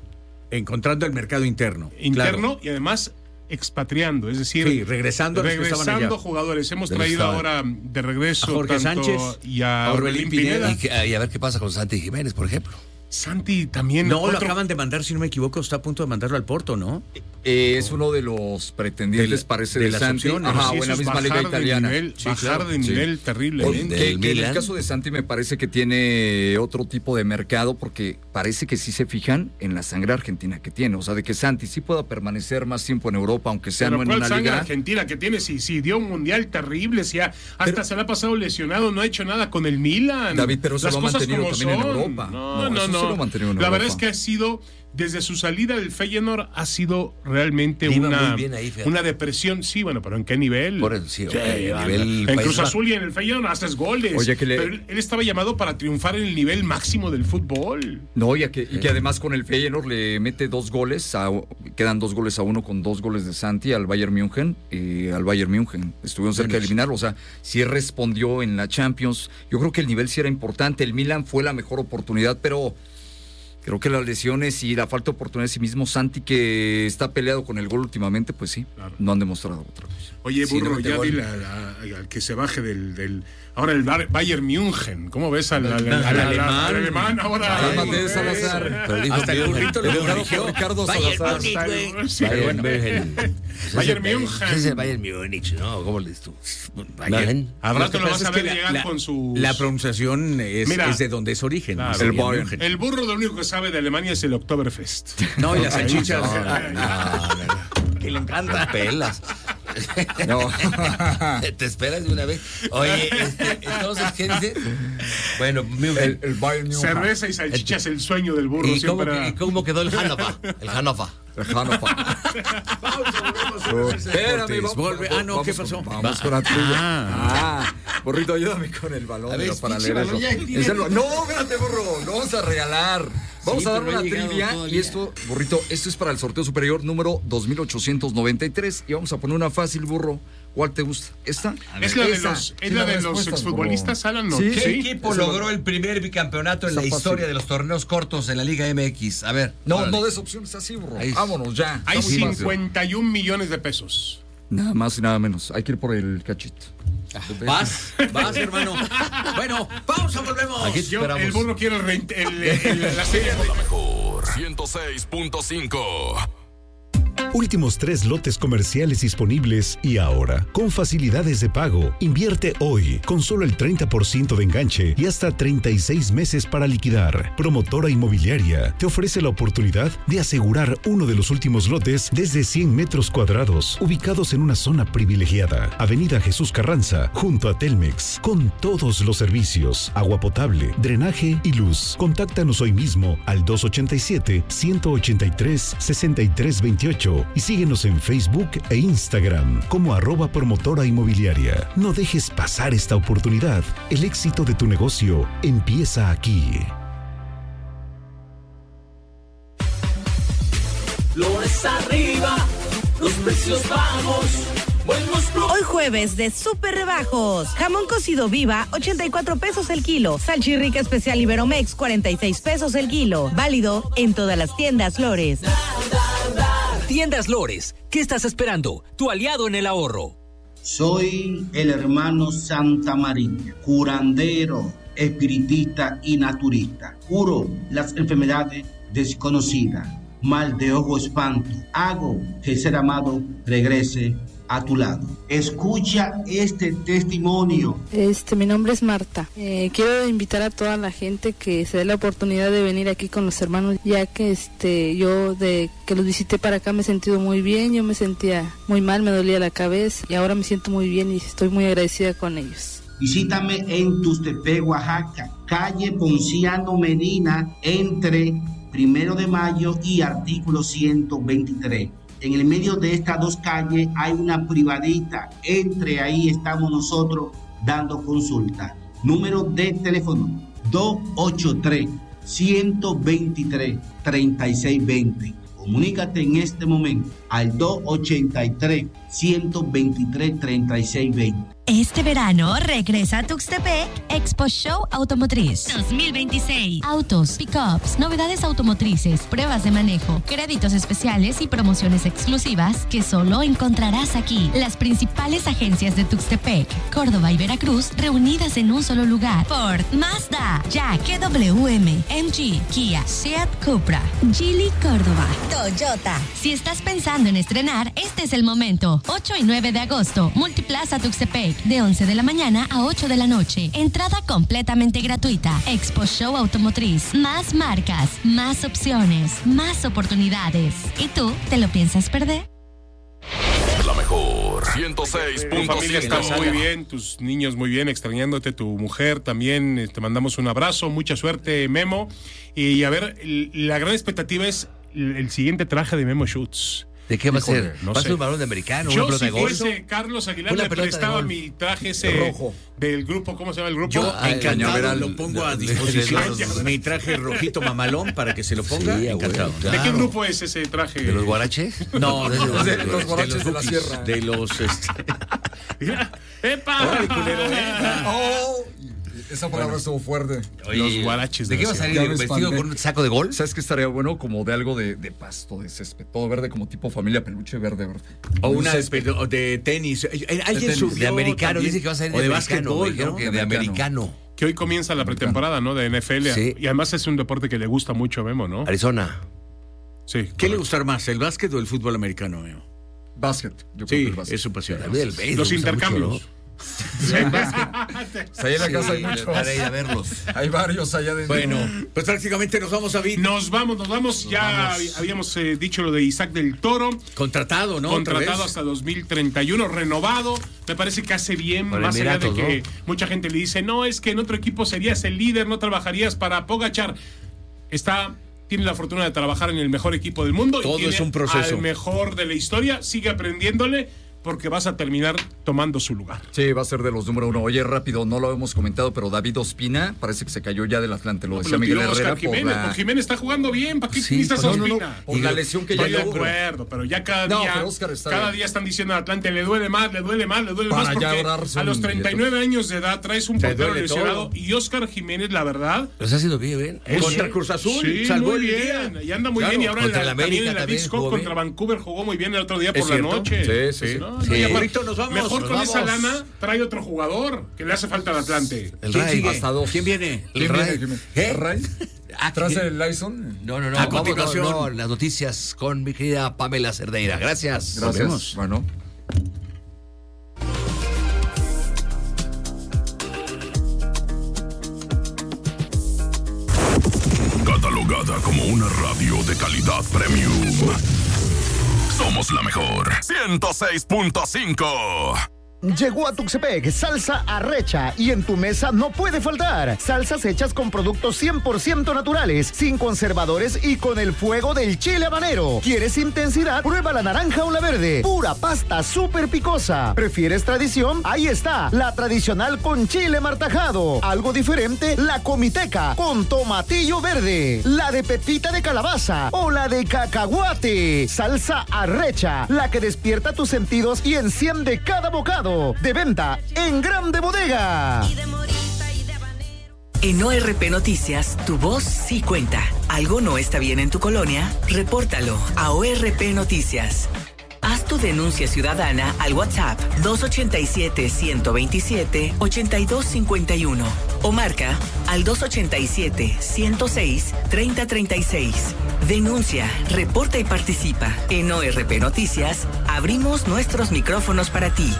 Speaker 2: Encontrando el mercado interno.
Speaker 13: Interno
Speaker 2: claro.
Speaker 13: y además expatriando, es decir,
Speaker 2: sí, regresando,
Speaker 13: regresando jugadores. Hemos
Speaker 14: Del
Speaker 13: traído
Speaker 14: estado.
Speaker 13: ahora de regreso
Speaker 2: A Jorge
Speaker 13: tanto
Speaker 2: Sánchez,
Speaker 13: y a
Speaker 2: a Orbelín
Speaker 13: Orbelín Pineda.
Speaker 14: Y, que- y a ver qué pasa con Santi Jiménez, por ejemplo.
Speaker 13: Santi también.
Speaker 2: No,
Speaker 13: otro-
Speaker 2: lo acaban de mandar, si no me equivoco, está a punto de mandarlo al Porto, ¿no?
Speaker 15: Eh, es uno de los pretendientes,
Speaker 2: De-
Speaker 15: parece,
Speaker 2: de
Speaker 15: de,
Speaker 2: las
Speaker 15: Santi.
Speaker 2: opciones.
Speaker 15: Ajá,
Speaker 13: Sí,
Speaker 15: o en
Speaker 13: eso
Speaker 15: la
Speaker 13: es
Speaker 15: misma liga
Speaker 13: bajar de
Speaker 15: italiana.
Speaker 13: nivel,
Speaker 15: Sí,
Speaker 13: bajar
Speaker 15: claro,
Speaker 13: de
Speaker 15: sí.
Speaker 13: nivel terriblemente.
Speaker 15: Que,
Speaker 14: Del
Speaker 15: que en el
Speaker 14: Milan.
Speaker 15: caso de Santi me parece que tiene otro tipo de mercado, porque parece que sí se fijan en la sangre argentina que tiene. O sea, de que Santi sí pueda permanecer más tiempo en Europa, aunque sea
Speaker 13: Pero
Speaker 15: no en
Speaker 13: ¿cuál
Speaker 15: una
Speaker 13: sangre
Speaker 15: liga.
Speaker 13: argentina que tiene? Si, si dio un mundial terrible, si ha- hasta se le ha pasado lesionado, no ha hecho nada con el Milan.
Speaker 15: David, pero eso
Speaker 13: Las
Speaker 15: lo ha
Speaker 13: cosas
Speaker 15: mantenido
Speaker 13: como
Speaker 15: también en
Speaker 13: son.
Speaker 15: Europa.
Speaker 13: No,
Speaker 15: No,
Speaker 13: no,
Speaker 15: eso
Speaker 13: no.
Speaker 15: sí lo ha mantenido en
Speaker 13: La verdad
Speaker 15: Europa.
Speaker 13: es que ha sido, desde su salida del Feyenoord, ha sido realmente
Speaker 14: Iba
Speaker 13: una,
Speaker 14: muy bien ahí, fíjate.
Speaker 13: una depresión. Sí, bueno, pero ¿en qué nivel?
Speaker 14: Por el- sí, hombre,
Speaker 13: a-
Speaker 14: a nivel
Speaker 13: en
Speaker 14: País
Speaker 13: Cruz
Speaker 14: Vasco.
Speaker 13: Azul y en el Feyenoord haces goles.
Speaker 15: Oye, que le-
Speaker 13: Pero él, él estaba llamado para triunfar en el nivel máximo del fútbol.
Speaker 15: No, y, a que, y que además con el Feyenoord le mete dos goles, a- quedan dos goles a uno con dos goles de Santi al Bayern München, y al Bayern München estuvieron cerca de eliminarlo, o sea, sí respondió en la Champions. Yo creo que el nivel sí era importante, el Milan fue la mejor oportunidad, pero creo que las lesiones y la falta de oportunidad de sí mismo, Santi que está peleado con el gol últimamente, pues sí,
Speaker 13: Claro.
Speaker 15: no han demostrado otra cosa.
Speaker 13: Oye,
Speaker 14: Sí,
Speaker 13: burro,
Speaker 14: no mete
Speaker 13: ya
Speaker 14: gol.
Speaker 13: dile a- a- al que se baje del, del ahora el Bar- Bayern München. ¿Cómo ves al, al- al- al- al-
Speaker 2: alemán?
Speaker 13: al alemán ahora?
Speaker 15: Cálmate,
Speaker 13: Ay,
Speaker 15: Salazar.
Speaker 14: Pero dijo
Speaker 2: Hasta el
Speaker 14: München.
Speaker 2: burrito lo
Speaker 14: Pero
Speaker 2: corrigió.
Speaker 15: Ricardo
Speaker 14: Bayern
Speaker 15: Salazar.
Speaker 14: Múnich,
Speaker 13: Hasta
Speaker 14: güey.
Speaker 13: el- sí,
Speaker 14: Bayern
Speaker 13: bueno.
Speaker 14: München.
Speaker 13: Bayern
Speaker 14: Ese es el-
Speaker 13: München.
Speaker 14: ese es el Bayern Múnich, ¿no? ¿Cómo le dices tú? Bayern.
Speaker 13: Al
Speaker 2: Lo
Speaker 13: rato
Speaker 2: que
Speaker 13: lo
Speaker 2: pasa
Speaker 13: vas a
Speaker 2: es que
Speaker 13: ver
Speaker 2: la-
Speaker 13: llegar
Speaker 2: la-
Speaker 13: con sus...
Speaker 2: La pronunciación es,
Speaker 13: Mira.
Speaker 2: es de donde es origen.
Speaker 13: Claro.
Speaker 2: es
Speaker 15: El
Speaker 2: Bayern
Speaker 15: Bayern.
Speaker 2: München.
Speaker 13: El burro lo único que sabe de Alemania es el Oktoberfest.
Speaker 2: No, y las
Speaker 13: Ahí
Speaker 2: salchichas.
Speaker 13: no,
Speaker 2: Ah,
Speaker 14: No, no, no.
Speaker 2: que le encanta.
Speaker 14: Pelas.
Speaker 15: No.
Speaker 14: Te esperas de una vez. Oye, este, entonces, ¿qué dices? Bueno, München.
Speaker 15: El, el Bayern München.
Speaker 13: Cerveza y salchichas, el sueño del burro.
Speaker 14: ¿Y cómo,
Speaker 13: siempre
Speaker 14: que-
Speaker 13: era-
Speaker 14: y cómo quedó el Hannover? El Hannover.
Speaker 15: El Hannover. Espérame, vamos,
Speaker 2: Volve- ah, no,
Speaker 15: vamos
Speaker 2: ¿qué
Speaker 15: con-
Speaker 2: pasó?
Speaker 15: Vamos
Speaker 2: Va-
Speaker 15: con la tuya.
Speaker 2: Ah.
Speaker 15: Ah, burrito, ayúdame con el balón.
Speaker 14: A ver,
Speaker 15: mira, para
Speaker 14: pinche
Speaker 15: leer
Speaker 14: balón,
Speaker 15: eso.
Speaker 14: ya tiene-
Speaker 15: Es el- No, espérate, burro. Lo vamos a regalar. Vamos
Speaker 14: Sí,
Speaker 15: a dar
Speaker 14: pero no
Speaker 15: una
Speaker 14: he llegado
Speaker 15: trivia.
Speaker 14: todavía.
Speaker 15: Y esto, burrito, esto es para el sorteo superior número dos mil ochocientos noventa y tres. Y vamos a poner una fácil, burro. ¿Cuál te gusta? ¿Esta?
Speaker 13: Es la de
Speaker 15: Esa.
Speaker 13: los, es
Speaker 15: Sí,
Speaker 13: la
Speaker 15: la
Speaker 13: de los
Speaker 15: respuesta,
Speaker 13: exfutbolistas, Alan, ¿no?
Speaker 15: Sí.
Speaker 14: ¿Qué
Speaker 13: Sí.
Speaker 14: equipo
Speaker 15: Eso
Speaker 14: logró el primer bicampeonato en
Speaker 15: Está
Speaker 14: la historia
Speaker 15: fácil.
Speaker 14: de los torneos cortos en la Liga M X? A ver.
Speaker 15: No,
Speaker 14: órale.
Speaker 15: no des opciones así, burro.
Speaker 14: Ahí.
Speaker 15: Vámonos ya.
Speaker 13: Hay
Speaker 15: Está muy fácil.
Speaker 13: cincuenta y un millones de pesos.
Speaker 15: Nada más y nada menos. Hay que ir por el cachito.
Speaker 2: Vas, vas, hermano. Bueno, pausa, volvemos.
Speaker 14: Aquí te
Speaker 13: Yo,
Speaker 14: esperamos.
Speaker 13: el burro quiere el, rent- el- el- la serie.
Speaker 3: La mejor. ciento seis punto cinco.
Speaker 11: Últimos tres lotes comerciales disponibles y ahora, con facilidades de pago, invierte hoy con solo el treinta por ciento de enganche y hasta treinta y seis meses para liquidar. Promotora Inmobiliaria te ofrece la oportunidad de asegurar uno de los últimos lotes desde cien metros cuadrados, ubicados en una zona privilegiada. Avenida Jesús Carranza, junto a Telmex, con todos los servicios, agua potable, drenaje y luz. Contáctanos hoy mismo al dos ochenta y siete, ciento ochenta y tres, sesenta y tres veintiocho y síguenos en Facebook e Instagram como arroba promotora inmobiliaria. No dejes pasar esta oportunidad. El éxito de tu negocio empieza aquí.
Speaker 17: Flores arriba, los precios bajos.
Speaker 18: Hoy jueves de súper rebajos. Jamón cocido viva, ochenta y cuatro pesos el kilo. Salchirrica especial Iberomex, cuarenta y seis pesos el kilo. Válido en todas las tiendas Lores.
Speaker 17: Tiendas Lores, ¿qué estás esperando? Tu aliado en el ahorro.
Speaker 19: Soy el hermano Santa María, curandero, espiritista y naturista. Curo las enfermedades desconocidas, mal de ojo, espanto. Hago que el ser amado regrese a tu lado. Escucha este testimonio.
Speaker 20: Este, mi nombre es Marta. Eh, quiero invitar a toda la gente que se dé la oportunidad de venir aquí con los hermanos, ya que este, yo de que los visité para acá me he sentido muy bien. Yo me sentía muy mal, me dolía la cabeza y ahora me siento muy bien y estoy muy agradecida con ellos.
Speaker 19: Visítame en Tuxtepec, Oaxaca, calle Ponciano Medina, entre Primero de Mayo y artículo ciento veintitrés. En el medio de estas dos calles hay una privadita. Entre ahí estamos nosotros dando consulta. Número de teléfono dos ochenta y tres, ciento veintitrés, treinta y seis veinte. Comunícate en este momento. al dos ochenta y tres, ciento veintitrés, treinta y seis veinte.
Speaker 8: Este verano regresa a Tuxtepec Expo Show Automotriz dos mil veintiséis. Autos, pickups, novedades automotrices, pruebas de manejo, créditos especiales y promociones exclusivas que solo encontrarás aquí. Las principales agencias de Tuxtepec, Córdoba y Veracruz reunidas en un solo lugar. Ford, Mazda, Jack, G W M, M G, Kia, Seat, Cupra, Geely Córdoba, Toyota. Si estás pensando en estrenar, este es el momento. ocho y nueve de agosto, Multiplaza Tuxtepec. De once de la mañana a ocho de la noche. Entrada completamente gratuita. Expo Show Automotriz. Más marcas, más opciones, más oportunidades. ¿Y tú te lo piensas perder?
Speaker 3: La mejor ciento seis punto siete.
Speaker 13: Tu familia está muy bien, tus niños muy bien, extrañándote, tu mujer también. Te mandamos un abrazo, mucha suerte, Memo. Y a ver, la gran expectativa es el siguiente traje de Memo Schutz.
Speaker 14: ¿De qué va a
Speaker 13: Híjole,
Speaker 14: ser?
Speaker 13: no
Speaker 14: ¿Va a
Speaker 13: sé.
Speaker 14: ser un balón de americano?
Speaker 13: Yo,
Speaker 14: ¿Una pelota
Speaker 13: si
Speaker 14: de golf?
Speaker 13: fuese Carlos Aguilar,
Speaker 14: Una
Speaker 13: le
Speaker 14: pelota de
Speaker 13: prestaba
Speaker 14: golf.
Speaker 13: mi traje ese
Speaker 14: Rojo.
Speaker 13: del grupo, ¿cómo se llama el grupo?
Speaker 2: Yo
Speaker 13: Ah,
Speaker 2: encantado
Speaker 13: el-
Speaker 2: lo pongo a disposición. Mi traje rojito mamalón para que se lo ponga.
Speaker 14: Sí,
Speaker 2: encantado.
Speaker 14: güey,
Speaker 13: ¿De qué grupo es ese traje?
Speaker 14: ¿De los guaraches?
Speaker 2: No, no, no,
Speaker 14: de
Speaker 2: de,
Speaker 14: los
Speaker 2: de
Speaker 14: guaraches
Speaker 2: los
Speaker 14: de la
Speaker 2: Bukis,
Speaker 14: sierra.
Speaker 2: de los este,
Speaker 13: Mira, ¡epa!
Speaker 2: Órale, culero, ¿eh?
Speaker 1: Oh, esa palabra estuvo fuerte.
Speaker 13: Los guaraches.
Speaker 14: ¿De qué va a salir?
Speaker 1: Ya me
Speaker 14: ¿Vestido
Speaker 1: espanté.
Speaker 14: con un saco de golf?
Speaker 15: ¿Sabes qué estaría bueno? Como de algo de, de pasto, de césped. Todo verde, como tipo familia peluche, verde, verde.
Speaker 2: o una
Speaker 15: Un
Speaker 2: de,
Speaker 15: césped.
Speaker 2: o de tenis. Eh, Alguien
Speaker 15: tenis.
Speaker 2: subió
Speaker 14: De americano,
Speaker 2: también.
Speaker 14: dice que va a salir
Speaker 2: O
Speaker 14: de
Speaker 2: de
Speaker 14: americano.
Speaker 2: básquetbol,
Speaker 14: Me dijeron
Speaker 2: ¿no?
Speaker 14: que de americano.
Speaker 13: Que hoy comienza la pretemporada, ¿no? De N F L.
Speaker 14: Sí.
Speaker 13: Y además es un deporte que le gusta mucho a Memo, ¿no?
Speaker 14: Arizona.
Speaker 13: Sí.
Speaker 2: ¿Qué le gustará más, el básquet o el fútbol americano, amigo?
Speaker 15: Básquet. Yo creo
Speaker 2: Sí,
Speaker 15: que el básquet.
Speaker 2: es su pasión.
Speaker 14: A mí el béisbol
Speaker 13: Los
Speaker 14: me gusta
Speaker 13: intercambios.
Speaker 14: mucho,
Speaker 15: Sí, básquet. Pues ahí en la casa hay muchos.
Speaker 14: para ir a verlos.
Speaker 15: Hay varios allá adentro.
Speaker 2: Bueno, pues prácticamente nos vamos a ver.
Speaker 13: Nos vamos, nos vamos. ya
Speaker 15: vamos.
Speaker 13: habíamos eh, dicho lo de Isaac del Toro.
Speaker 2: Contratado, ¿no? Otra
Speaker 13: Contratado
Speaker 2: vez.
Speaker 13: hasta dos mil treinta y uno, renovado. Me parece que hace bien,
Speaker 14: Por
Speaker 13: más
Speaker 14: Emiratos,
Speaker 13: allá de que
Speaker 14: ¿no?
Speaker 13: mucha gente le dice, no, es que en otro equipo serías el líder, no trabajarías para Pogachar. Está, tiene la fortuna de trabajar en el mejor equipo del mundo.
Speaker 2: Todo
Speaker 13: y tiene
Speaker 2: es un proceso.
Speaker 13: al mejor de la historia, sigue aprendiéndole, porque vas a terminar tomando su lugar.
Speaker 15: Sí, va a ser de los número uno. Oye, rápido, no lo hemos comentado, pero David Ospina parece que se cayó ya del Atlante. Lo decía
Speaker 13: Lo
Speaker 15: Miguel
Speaker 13: tiró
Speaker 15: Herrera
Speaker 13: Oscar
Speaker 15: por
Speaker 13: Jiménez,
Speaker 15: la...
Speaker 13: porque Jiménez está jugando bien, ¿para qué
Speaker 14: Sí,
Speaker 13: necesitas
Speaker 14: pues
Speaker 13: a
Speaker 14: no, no, no.
Speaker 13: Ospina?
Speaker 15: Por la lesión que ya
Speaker 13: Estoy de
Speaker 15: tuvo.
Speaker 13: acuerdo, pero ya cada
Speaker 15: No,
Speaker 13: día,
Speaker 15: pero Oscar está
Speaker 13: cada
Speaker 15: bien.
Speaker 13: día están diciendo al Atlante, le duele más, le duele más, le duele
Speaker 15: Para
Speaker 13: más,
Speaker 15: ya
Speaker 13: porque
Speaker 15: ahorrarse
Speaker 13: a los
Speaker 15: un
Speaker 13: treinta y nueve años de edad traes un
Speaker 2: Te
Speaker 13: portero
Speaker 2: duele
Speaker 13: lesionado
Speaker 2: todo.
Speaker 13: y Oscar Jiménez, la verdad,
Speaker 14: Pero se ha sido bien, ¿ven?
Speaker 13: es-
Speaker 2: Contra Cruz Azul,
Speaker 13: sí,
Speaker 2: salvó
Speaker 13: muy
Speaker 2: el
Speaker 13: bien,
Speaker 2: día.
Speaker 13: y anda muy
Speaker 2: Claro,
Speaker 13: bien, y ahora en
Speaker 14: contra
Speaker 13: la,
Speaker 14: el
Speaker 13: también
Speaker 14: América
Speaker 13: en la
Speaker 14: también
Speaker 13: Leagues Cup
Speaker 14: jugó
Speaker 13: contra
Speaker 14: bien.
Speaker 13: Vancouver jugó muy bien el otro día
Speaker 2: ¿Es
Speaker 13: por la
Speaker 2: cierto?
Speaker 13: noche.
Speaker 15: Sí, sí, sí.
Speaker 13: No, no,
Speaker 14: Sí.
Speaker 13: y aparte,
Speaker 2: Ahorita nos vamos,
Speaker 13: mejor
Speaker 2: nos
Speaker 13: con esa
Speaker 2: vamos.
Speaker 13: lana trae otro jugador que le hace falta al Atlante.
Speaker 14: El
Speaker 2: ¿Quién
Speaker 14: Ray.
Speaker 2: sigue?
Speaker 15: Hasta dos.
Speaker 2: ¿Quién viene?
Speaker 14: El
Speaker 15: ¿Quién
Speaker 14: Ray.
Speaker 15: viene? ¿Quién viene?
Speaker 14: ¿Eh?
Speaker 15: ¿Ray?
Speaker 14: Ah,
Speaker 15: ¿Tras
Speaker 14: ¿quién?
Speaker 15: el Lyson?
Speaker 14: No, no, no.
Speaker 2: A
Speaker 14: vamos,
Speaker 2: continuación.
Speaker 14: No, no, las noticias con mi querida Pamela Cerdeira. Gracias.
Speaker 15: Gracias.
Speaker 2: vemos.
Speaker 15: Bueno.
Speaker 3: Catalogada como una radio de calidad premium. Somos la mejor. ciento seis punto cinco.
Speaker 4: Llegó a Tuxtepec Salsa Arrecha y en tu mesa no puede faltar. Salsas hechas con productos cien por ciento naturales, sin conservadores y con el fuego del chile habanero. ¿Quieres intensidad? Prueba la naranja o la verde. Pura pasta súper picosa. ¿Prefieres tradición? Ahí está, la tradicional con chile martajado. Algo diferente, la comiteca con tomatillo verde. La de pepita de calabaza o la de cacahuate. Salsa Arrecha, la que despierta tus sentidos y enciende cada bocado. De venta en Grande Bodega.
Speaker 21: En O R P Noticias, tu voz sí cuenta. ¿Algo no está bien en tu colonia? Repórtalo a O R P Noticias. Haz tu denuncia ciudadana al WhatsApp dos ochenta y siete, ciento veintisiete, ochenta y dos cincuenta y uno o marca al dos ochenta y siete, ciento seis, treinta treinta y seis. Denuncia, reporta y participa. En O R P Noticias, abrimos nuestros micrófonos para ti.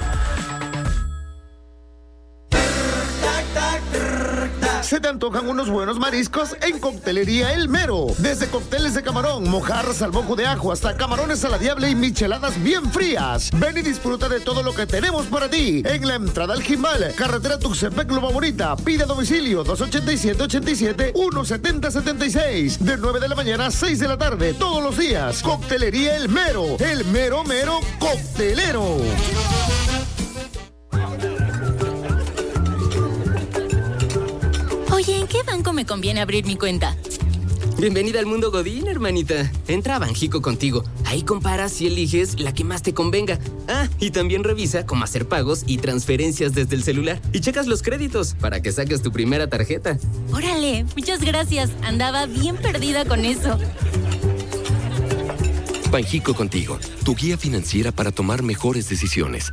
Speaker 4: ¿Se te antojan unos buenos mariscos? En Coctelería El Mero. Desde cócteles de camarón, mojarras al mojo de ajo, hasta camarones a la diable y micheladas bien frías. Ven y disfruta de todo lo que tenemos para ti. En la entrada al Jimal, carretera Tuxtepec Loma Bonita. Pide a domicilio dos ochenta y siete, ochenta y siete, uno setenta, setenta y seis. De nueve de la mañana a seis de la tarde, todos los días. Coctelería El Mero. El mero mero coctelero.
Speaker 22: Oye, ¿en qué banco me conviene abrir mi cuenta?
Speaker 6: Bienvenida al mundo Godín, hermanita. Entra a Banjico Contigo. Ahí comparas y eliges la que más te convenga. Ah, y también revisa cómo hacer pagos y transferencias desde el celular. Y checas los créditos para que saques tu primera tarjeta.
Speaker 22: Órale, muchas gracias. Andaba bien perdida con eso.
Speaker 23: Banjico Contigo, tu guía financiera para tomar mejores decisiones.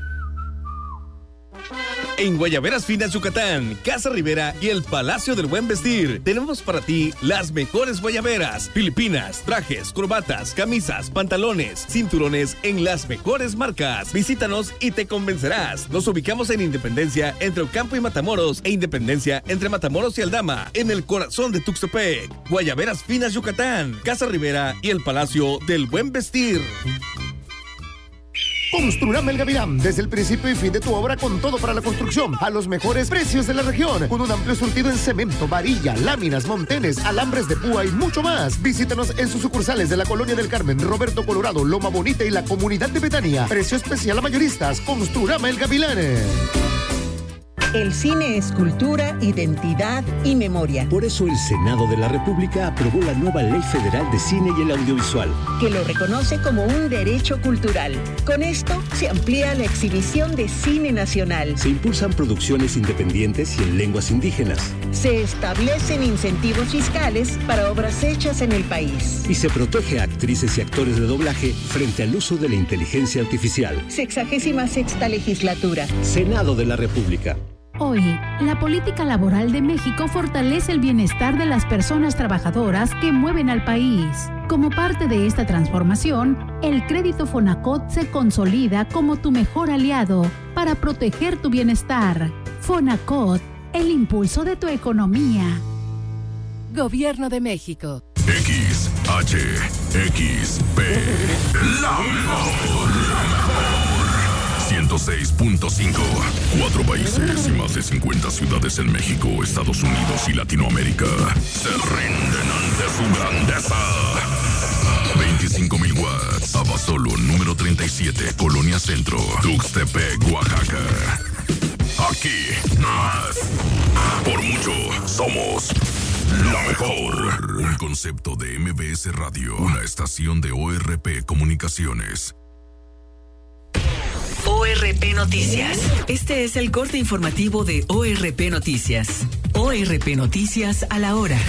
Speaker 24: En Guayaberas Finas Yucatán, Casa Rivera y el Palacio del Buen Vestir, tenemos para ti las mejores guayaberas, filipinas, trajes, corbatas, camisas, pantalones, cinturones en las mejores marcas. Visítanos y te convencerás. Nos ubicamos en Independencia entre Ocampo y Matamoros e Independencia entre Matamoros y Aldama, en el corazón de Tuxtepec. Guayaberas Finas Yucatán, Casa Rivera y el Palacio del Buen Vestir.
Speaker 4: Construrama El Gavilán, desde el principio y fin de tu obra con todo para la construcción, a los mejores precios de la región, con un amplio surtido en cemento, varilla, láminas, montenes, alambres de púa y mucho más. Visítanos en sus sucursales de la Colonia del Carmen, Roberto Colorado, Loma Bonita y la Comunidad de Betania. Precio especial a mayoristas. Construrama El Gavilán.
Speaker 25: El cine es cultura, identidad y memoria.
Speaker 26: Por eso el Senado de la República aprobó la nueva Ley Federal de Cine y el Audiovisual,
Speaker 25: que lo reconoce como un derecho cultural. Con esto se amplía la exhibición de cine nacional.
Speaker 26: Se impulsan producciones independientes y en lenguas indígenas.
Speaker 25: Se establecen incentivos fiscales para obras hechas en el país.
Speaker 26: Y se protege a actrices y actores de doblaje frente al uso de la inteligencia artificial.
Speaker 25: Sexagésima sexta legislatura.
Speaker 26: Senado de la República.
Speaker 5: Hoy, la política laboral de México fortalece el bienestar de las personas trabajadoras que mueven al país. Como parte de esta transformación, el crédito Fonacot se consolida como tu mejor aliado para proteger tu bienestar. Fonacot, el impulso de tu economía.
Speaker 10: Gobierno de México.
Speaker 3: X, H, X, P. La mejor. ciento seis punto cinco. Cuatro países y más de cincuenta ciudades en México, Estados Unidos y Latinoamérica se rinden ante su grandeza. veinticinco mil watts. Abasolo, número treinta y siete, Colonia Centro, Tuxtepec, Oaxaca. Aquí, más. Por mucho, somos la mejor. Un concepto de M B S Radio, una estación de O R P Comunicaciones.
Speaker 21: O R P Noticias. Este es el corte informativo de O R P Noticias. O R P Noticias a la hora.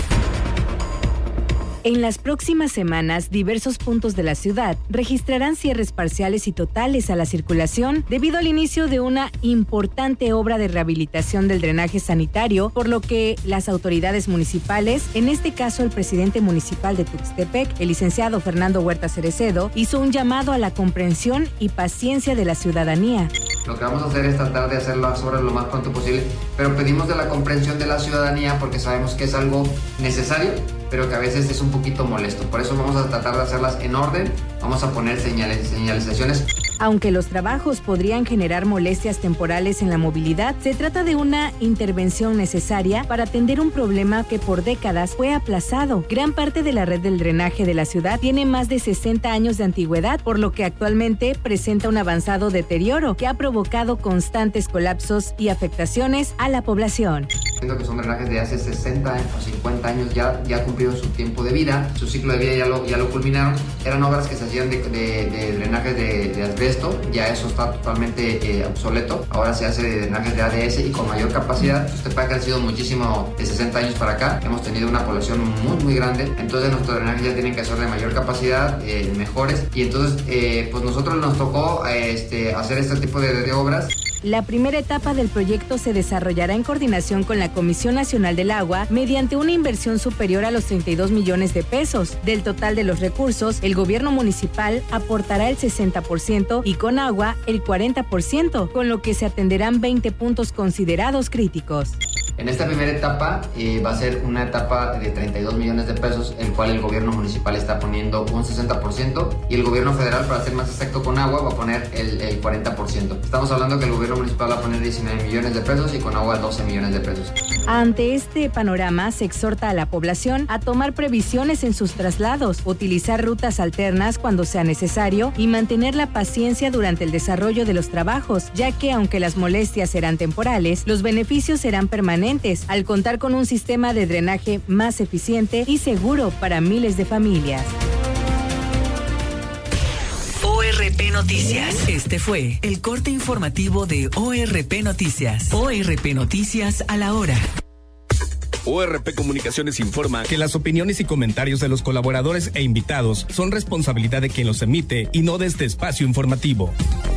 Speaker 27: En las próximas semanas, diversos puntos de la ciudad registrarán cierres parciales y totales a la circulación debido al inicio de una importante obra de rehabilitación del drenaje sanitario, por lo que las autoridades municipales, en este caso el presidente municipal de Tuxtepec, el licenciado Fernando Huerta Cerecedo, hizo un llamado a la comprensión y paciencia de la ciudadanía.
Speaker 28: Lo que vamos a hacer es tratar de hacer las obras lo más pronto posible, pero pedimos de la comprensión de la ciudadanía porque sabemos que es algo necesario, pero que a veces es un poquito molesto. Por eso vamos a tratar de hacerlas en orden, vamos a poner señales, señalizaciones.
Speaker 27: Aunque los trabajos podrían generar molestias temporales en la movilidad, se trata de una intervención necesaria para atender un problema que por décadas fue aplazado. Gran parte de la red del drenaje de la ciudad tiene más de sesenta años de antigüedad, por lo que actualmente presenta un avanzado deterioro que ha provocado constantes colapsos y afectaciones a la población.
Speaker 28: Siento que son drenajes de hace sesenta o cincuenta años, ya, ya cumplieron su tiempo de vida, su ciclo de vida ya lo, ya lo culminaron. Eran obras que se hacían de, de, de drenajes de, de asbesto, ya eso está totalmente eh, obsoleto. Ahora se hace de drenajes de A D S y con mayor capacidad. Tuxtepec ha crecido muchísimo de sesenta años para acá, hemos tenido una población muy muy grande, entonces nuestros drenajes ya tienen que ser de mayor capacidad, eh, mejores, y entonces eh, pues nosotros nos tocó eh, este, hacer este tipo de, de obras.
Speaker 27: La primera etapa del proyecto se desarrollará en coordinación con la Comisión Nacional del Agua mediante una inversión superior a los treinta y dos millones de pesos. Del total de los recursos, el gobierno municipal aportará el sesenta por ciento y Conagua el cuarenta por ciento, con lo que se atenderán veinte puntos considerados críticos.
Speaker 28: En esta primera etapa eh, va a ser una etapa de treinta y dos millones de pesos, el cual el gobierno municipal está poniendo un sesenta por ciento y el gobierno federal, para ser más exacto con agua, va a poner el, el cuarenta por ciento. Estamos hablando que el gobierno municipal va a poner diecinueve millones de pesos y con agua doce millones de pesos.
Speaker 27: Ante este panorama, se exhorta a la población a tomar previsiones en sus traslados, utilizar rutas alternas cuando sea necesario y mantener la paciencia durante el desarrollo de los trabajos, ya que aunque las molestias serán temporales, los beneficios serán permanentes permanentes, al contar con un sistema de drenaje más eficiente y seguro para miles de familias.
Speaker 21: O R P Noticias. Este fue el corte informativo de O R P Noticias. O R P Noticias a la hora.
Speaker 24: O R P Comunicaciones informa que las opiniones y comentarios de los colaboradores e invitados son responsabilidad de quien los emite y no de este espacio informativo.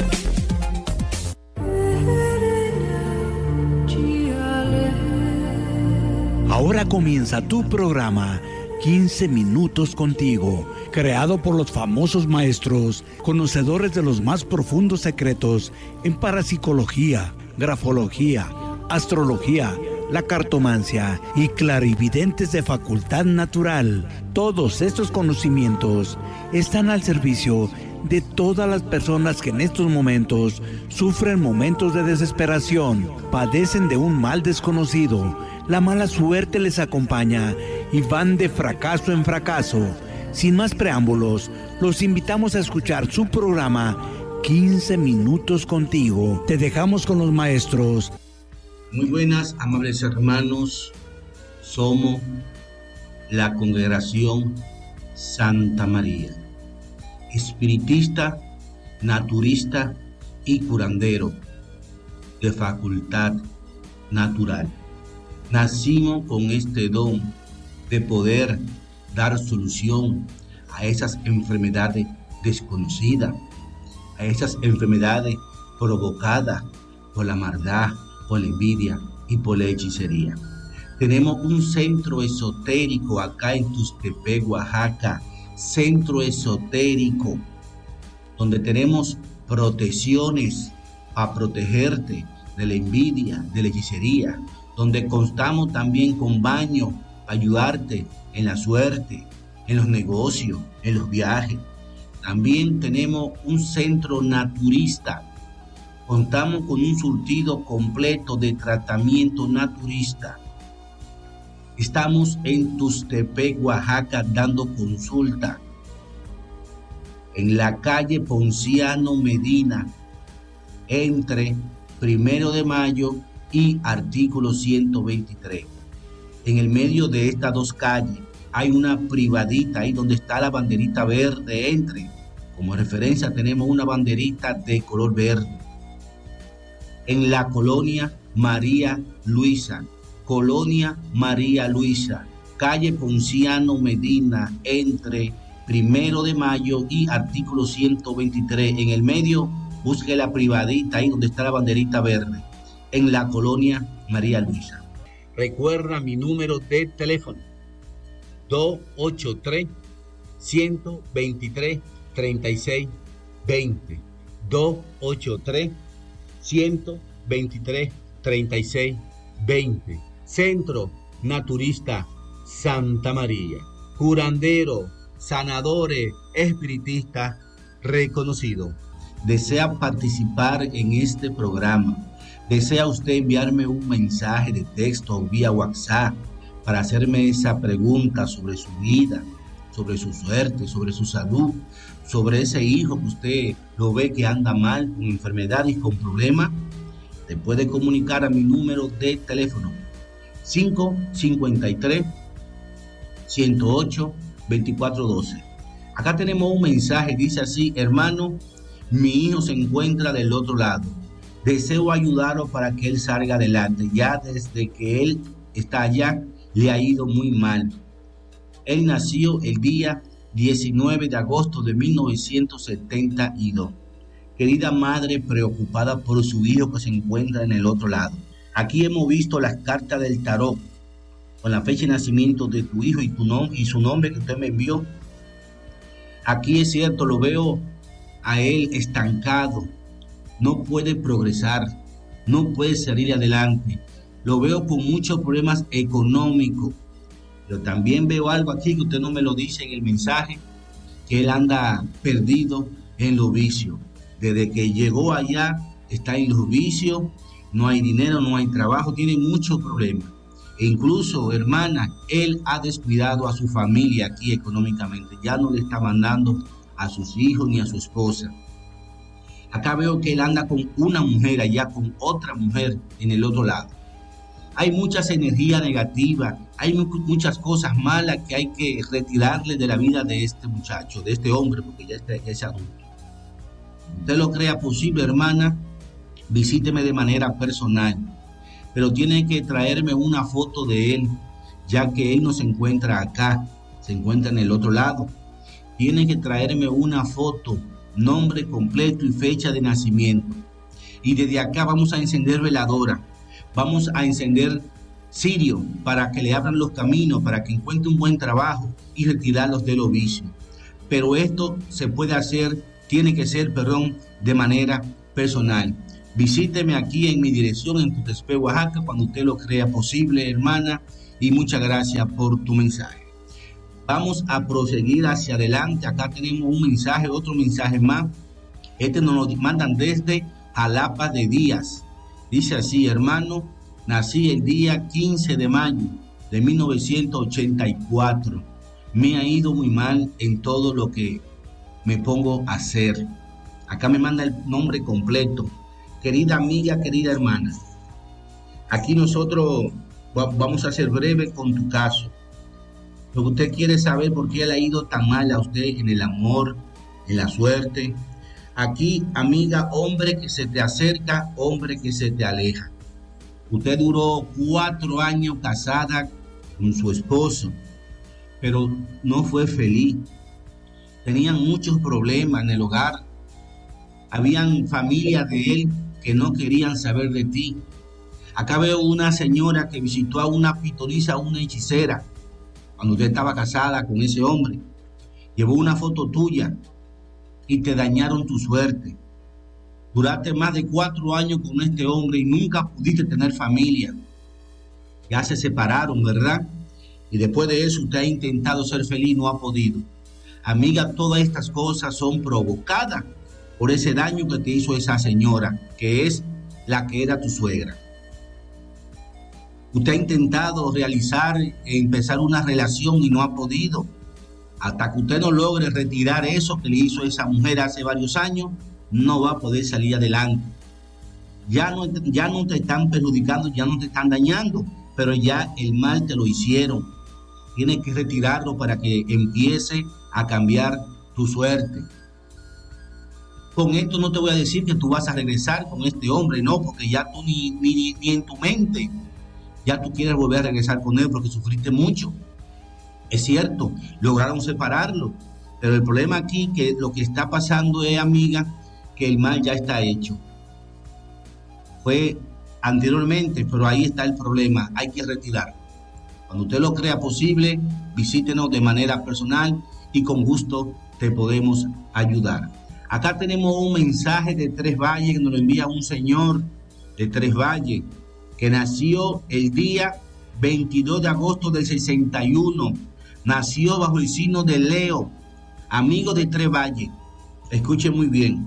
Speaker 7: Ahora comienza tu programa quince minutos contigo, creado por los famosos maestros, conocedores de los más profundos secretos en parapsicología, grafología, astrología, la cartomancia y clarividentes de facultad natural. Todos estos conocimientos están al servicio de todas las personas que en estos momentos sufren momentos de desesperación, padecen de un mal desconocido, la mala suerte les acompaña y van de fracaso en fracaso. Sin más preámbulos, los invitamos a escuchar su programa quince minutos contigo. Te dejamos con los maestros.
Speaker 19: Muy buenas, amables hermanos. Somos la Congregación Santa María, espiritista, naturista y curandero de facultad natural. Nacimos con este don de poder dar solución a esas enfermedades desconocidas, a esas enfermedades provocadas por la maldad, por la envidia y por la hechicería. Tenemos un centro esotérico acá en Tuxtepec, Oaxaca, centro esotérico, donde tenemos protecciones para protegerte de la envidia, de la hechicería, donde constamos también con baño para ayudarte en la suerte, en los negocios, en los viajes. También tenemos un centro naturista. Contamos con un surtido completo de tratamiento naturista. Estamos en Tuxtepec, Oaxaca, dando consulta. En la calle Ponciano Medina, entre Primero de Mayo y Artículo ciento veintitrés. En el medio de estas dos calles hay una privadita, ahí donde está la banderita verde. Entre, como referencia tenemos una banderita de color verde. En la colonia María Luisa, colonia María Luisa, calle Ponciano Medina, entre Primero de Mayo y Artículo ciento veintitrés. En el medio, busque la privadita, ahí donde está la banderita verde, en la colonia María Luisa. Recuerda mi número de teléfono, dos ocho tres, uno dos tres, tres seis dos cero, dos ocho tres, uno dos tres, tres seis dos cero. Centro Naturista Santa María, curandero, sanadores, espiritistas reconocido. ¿Desea participar en este programa? ¿Desea usted enviarme un mensaje de texto o vía WhatsApp para hacerme esa pregunta sobre su vida, sobre su suerte, sobre su salud, sobre ese hijo que usted lo ve que anda mal, con enfermedad y con problemas? Te puede comunicar a mi número de teléfono cinco cinco tres, uno cero ocho, dos cuatro uno dos. Acá tenemos un mensaje, dice así: hermano, mi hijo se encuentra del otro lado. Deseo ayudarlo para que él salga adelante. Ya desde que él está allá, le ha ido muy mal. Él nació el día diecinueve de agosto de mil novecientos setenta y dos. Querida madre preocupada por su hijo que se encuentra en el otro lado. Aquí hemos visto las cartas del tarot con la fecha de nacimiento de tu hijo y, tu nom- y su nombre que usted me envió. Aquí es cierto, lo veo a él estancado. No puede progresar, no puede salir adelante. Lo veo con muchos problemas económicos. Pero también veo algo aquí que usted no me lo dice en el mensaje, que él anda perdido en los vicios. Desde que llegó allá está en los vicios, no hay dinero, no hay trabajo, tiene muchos problemas. E incluso, hermana, él ha descuidado a su familia aquí económicamente. Ya no le está mandando a sus hijos ni a su esposa. Acá veo que él anda con una mujer allá, con otra mujer en el otro lado. Hay muchas energías negativas, hay mu- muchas cosas malas que hay que retirarle de la vida de este muchacho, de este hombre, porque ya, está, ya es adulto. Usted lo crea posible, hermana, visíteme de manera personal, pero tiene que traerme una foto de él, ya que él no se encuentra acá, se encuentra en el otro lado. Tiene que traerme una foto, nombre completo y fecha de nacimiento. Y desde acá vamos a encender veladora, vamos a encender cirio para que le abran los caminos, para que encuentre un buen trabajo y retirarlos de los vicios. Pero esto se puede hacer, tiene que ser, perdón, de manera personal. Visíteme aquí en mi dirección en Tutexpé, Oaxaca, cuando usted lo crea posible, hermana, y muchas gracias por tu mensaje. Vamos a proseguir hacia adelante. Acá tenemos un mensaje, otro mensaje más. Este nos lo mandan desde Jalapa de Díaz. Dice así: hermano, nací el día quince de mayo de mil novecientos ochenta y cuatro. Me ha ido muy mal en todo lo que me pongo a hacer. Acá me manda el nombre completo. Querida amiga, querida hermana, aquí nosotros vamos a ser breve con tu caso. Lo que usted quiere saber por qué le ha ido tan mal a usted en el amor, en la suerte. Aquí, amiga, hombre que se te acerca, hombre que se te aleja. Usted duró cuatro años casada con su esposo, pero no fue feliz. Tenían muchos problemas en el hogar. Habían familias de él que no querían saber de ti. Acá veo una señora que visitó a una pitonisa, a una hechicera, cuando usted estaba casada con ese hombre. Llevó una foto tuya y te dañaron tu suerte. Duraste más de cuatro años con este hombre y nunca pudiste tener familia. Ya se separaron, ¿verdad? Y después de eso usted ha intentado ser feliz y no ha podido. Amiga, todas estas cosas son provocadas por ese daño que te hizo esa señora, que es la que era tu suegra. Usted ha intentado realizar, empezar una relación y no ha podido. Hasta que usted no logre retirar eso que le hizo esa mujer hace varios años, no va a poder salir adelante. Ya no, ya no te están perjudicando, ya no te están dañando, pero ya el mal te lo hicieron. Tienes que retirarlo para que empiece a cambiar tu suerte. Con esto no te voy a decir que tú vas a regresar con este hombre, no, porque ya tú ni, ni, ni en tu mente ya tú quieres volver a regresar con él porque sufriste mucho. Es cierto, lograron separarlo, pero el problema aquí que lo que está pasando es, amiga, que el mal ya está hecho. Fue anteriormente, pero ahí está el problema, hay que retirarlo. Cuando usted lo crea posible, visítenos de manera personal y con gusto te podemos ayudar. Acá tenemos un mensaje de Tres Valles que nos lo envía un señor de Tres Valles que nació el día veintidós de agosto del sesenta y uno. Nació bajo el signo de Leo, amigo de Tres Valles. Escuche muy bien.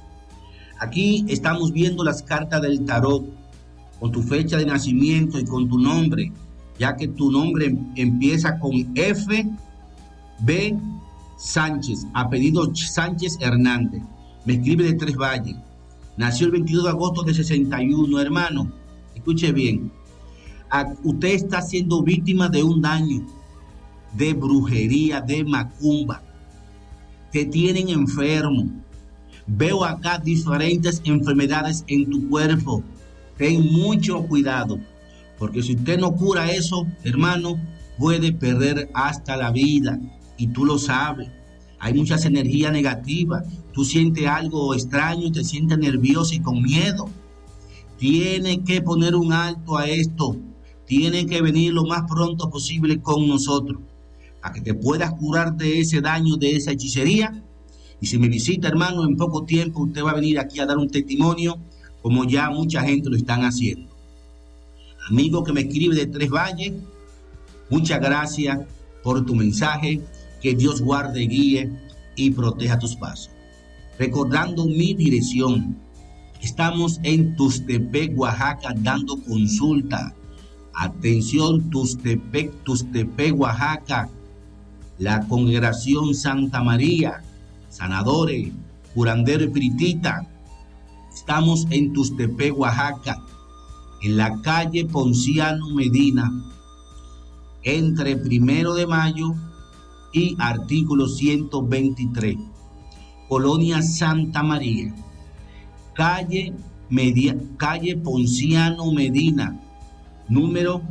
Speaker 19: Aquí estamos viendo las cartas del tarot con tu fecha de nacimiento y con tu nombre, ya que tu nombre empieza con F B Sánchez, apellido Sánchez Hernández. Me escribe de Tres Valles. Nació el veintidós de agosto de sesenta y uno, hermano. Escuche bien. Usted está siendo víctima de un daño, de brujería, de macumba. Te tienen enfermo. Veo acá diferentes enfermedades en tu cuerpo. Ten mucho cuidado, porque si usted no cura eso, hermano, puede perder hasta la vida. Y tú lo sabes. Hay muchas energías negativas. Tú sientes algo extraño, te sientes nervioso y con miedo. Tiene que poner un alto a esto. Tiene que venir lo más pronto posible con nosotros para que te puedas curar de ese daño, de esa hechicería. Y si me visita, hermano, en poco tiempo usted va a venir aquí a dar un testimonio como ya mucha gente lo están haciendo. Amigo que me escribe de Tres Valles, muchas gracias por tu mensaje. Que Dios guarde, guíe y proteja tus pasos. Recordando mi dirección, estamos en Tuxtepec, Oaxaca, dando consulta. Atención, Tuxtepec, Tuxtepec, Oaxaca. La congregación Santa María, sanadores, curandero espiritista. Estamos en Tuxtepec, Oaxaca. en la calle Ponciano Medina, entre Primero de Mayo y artículo ciento veintitrés. Colonia Santa María, calle, Media, calle Ponciano Medina, número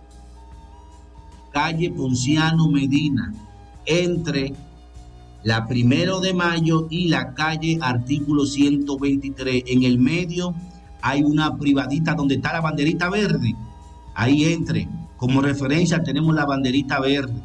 Speaker 19: calle Ponciano Medina, entre la Primero de Mayo y la calle artículo ciento veintitrés. En el medio hay una privadita donde está la banderita verde. Ahí entre. Como referencia tenemos la banderita verde.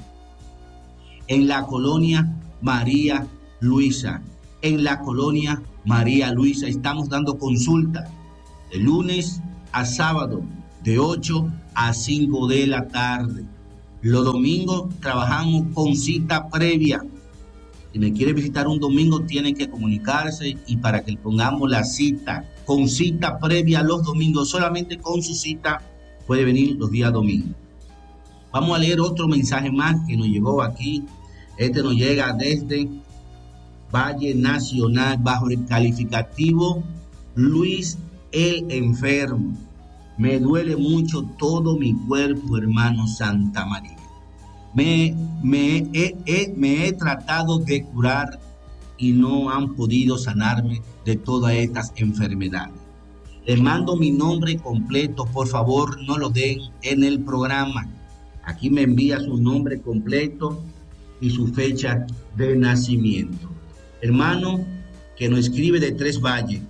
Speaker 19: En la colonia María Luisa. En la colonia María Luisa estamos dando consulta de lunes a sábado de ocho a cinco de la tarde. Los domingos trabajamos con cita previa. Si me quiere visitar un domingo, tiene que comunicarse y para que le pongamos la cita, con cita previa los domingos, solamente con su cita puede venir los días domingos. Vamos a leer otro mensaje más que nos llegó aquí. Este nos llega desde Valle Nacional, bajo el calificativo Luis el Enfermo. Me duele mucho todo mi cuerpo, hermano Santa María. Me, me, he, he, me he tratado de curar y no han podido sanarme de todas estas enfermedades. Les mando mi nombre completo, por favor no lo den en el programa. Aquí me envía su nombre completo y su fecha de nacimiento. Hermano que nos escribe de Tres Valles.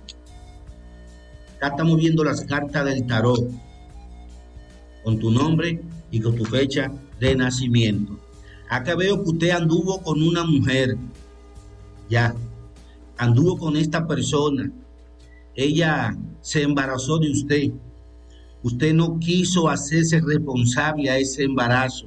Speaker 19: Acá estamos viendo las cartas del tarot con tu nombre y con tu fecha de nacimiento. Acá veo que usted anduvo con una mujer, ya, anduvo con esta persona, ella se embarazó de usted, usted no quiso hacerse responsable a ese embarazo,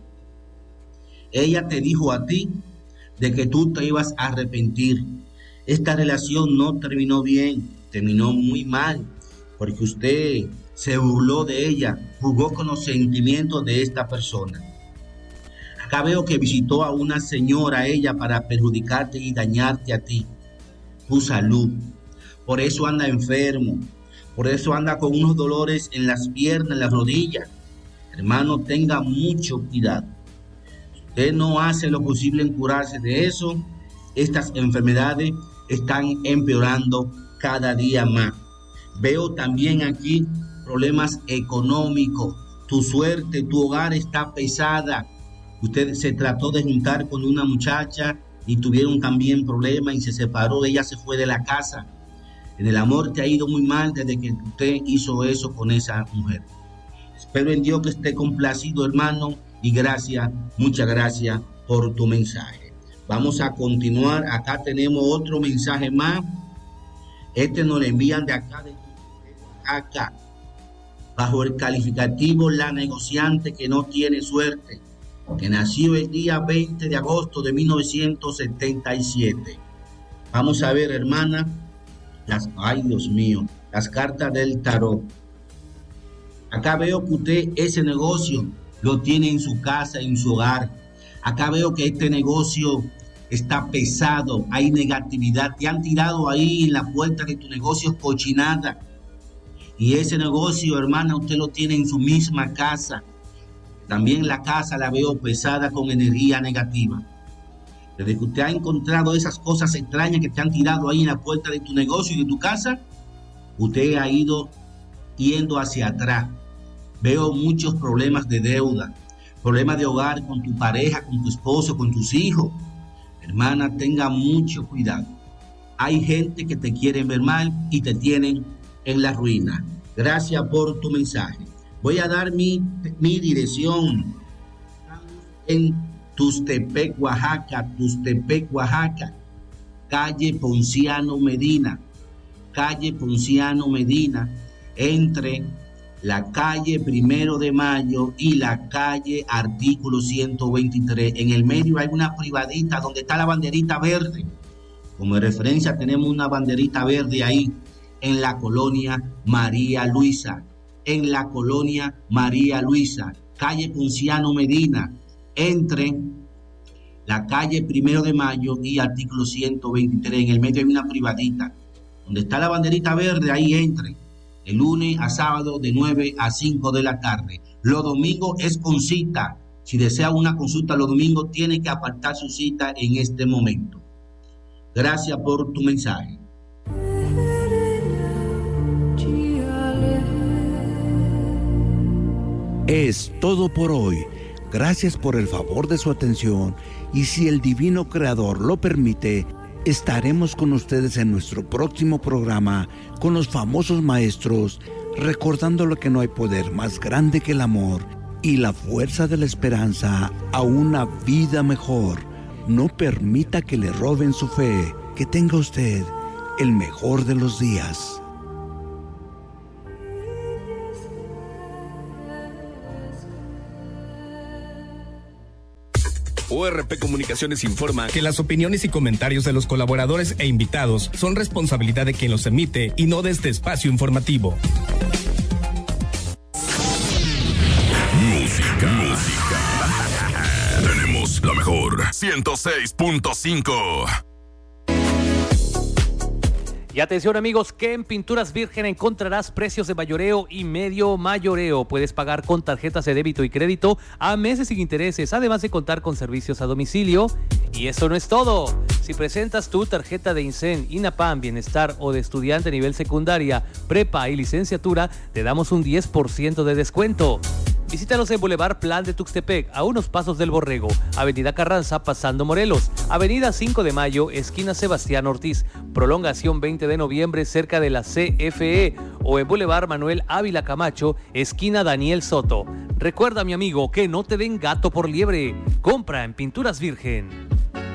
Speaker 19: ella te dijo a ti de que tú te ibas a arrepentir, esta relación no terminó bien, terminó muy mal, porque usted se burló de ella, jugó con los sentimientos de esta persona. Acá veo que visitó a una señora ella para perjudicarte y dañarte a ti, tu salud. Por eso anda enfermo, por eso anda con unos dolores en las piernas, en las rodillas. Hermano, tenga mucho cuidado. Si usted no hace lo posible en curarse de eso, estas enfermedades están empeorando cada día más. Veo también aquí problemas económicos. Tu suerte, tu hogar está pesada. Usted se trató de juntar con una muchacha y tuvieron también problemas y se separó. Ella se fue de la casa. En el amor te ha ido muy mal desde que usted hizo eso con esa mujer. Espero en Dios que esté complacido, hermano, y gracias, muchas gracias por tu mensaje. Vamos a continuar. Acá tenemos otro mensaje más. Este nos lo envían de acá, de acá, bajo el calificativo La Negociante que no tiene suerte, que nació el día veinte de agosto de mil novecientos setenta y siete. Vamos a ver, hermana, las, ay Dios mío, las cartas del tarot. Acá veo que usted ese negocio lo tiene en su casa, en su hogar. Acá veo que este negocio está pesado, hay negatividad, te han tirado ahí en la puerta de tu negocio cochinada. Y ese negocio, hermana, usted lo tiene en su misma casa. También la casa la veo pesada con energía negativa. Desde que usted ha encontrado esas cosas extrañas que te han tirado ahí en la puerta de tu negocio y de tu casa, usted ha ido yendo hacia atrás. Veo muchos problemas de deuda, problemas de hogar con tu pareja, con tu esposo, con tus hijos. Hermana, tenga mucho cuidado. Hay gente que te quiere ver mal y te tienen en la ruina. Gracias por tu mensaje. Voy a dar mi, mi dirección. En Tustepec, Oaxaca, Tustepec, Oaxaca, calle Ponciano Medina, calle Ponciano Medina, entre la calle Primero de Mayo y la calle artículo ciento veintitrés. En el medio hay una privadita donde está la banderita verde. Como referencia tenemos una banderita verde ahí, en la colonia María Luisa, en la colonia María Luisa, calle Ponciano Medina, entre la calle Primero de Mayo y artículo ciento veintitrés. En el medio hay una privadita donde está la banderita verde, ahí entre. de lunes a sábado de nueve a cinco de la tarde. Los domingos es con cita. Si desea una consulta los domingos, tiene que apartar su cita en este momento. Gracias por tu mensaje.
Speaker 7: Es todo por hoy. Gracias por el favor de su atención y si el Divino Creador lo permite, estaremos con ustedes en nuestro próximo programa con los famosos maestros, recordándole que no hay poder más grande que el amor y la fuerza de la esperanza a una vida mejor. No permita que le roben su fe. Que tenga usted el mejor de los días.
Speaker 24: O R P Comunicaciones informa que las opiniones y comentarios de los colaboradores e invitados son responsabilidad de quien los emite y no de este espacio informativo.
Speaker 3: Música, música. Tenemos la mejor ciento seis punto cinco.
Speaker 8: Y atención amigos, que en Pinturas Virgen encontrarás precios de mayoreo y medio mayoreo. Puedes pagar con tarjetas de débito y crédito a meses sin intereses, además de contar con servicios a domicilio. Y eso no es todo. Si presentas tu tarjeta de INSEN, INAPAM, Bienestar o de estudiante a nivel secundaria, prepa y licenciatura, te damos un diez por ciento de descuento. Visítanos en Boulevard Plan de Tuxtepec, a unos pasos del Borrego, Avenida Carranza, pasando Morelos, Avenida cinco de Mayo, esquina Sebastián Ortiz, prolongación veinte de noviembre, cerca de la C F E, o en Boulevard Manuel Ávila Camacho, esquina Daniel Soto. Recuerda, mi amigo, que no te den gato por liebre. Compra en Pinturas Virgen.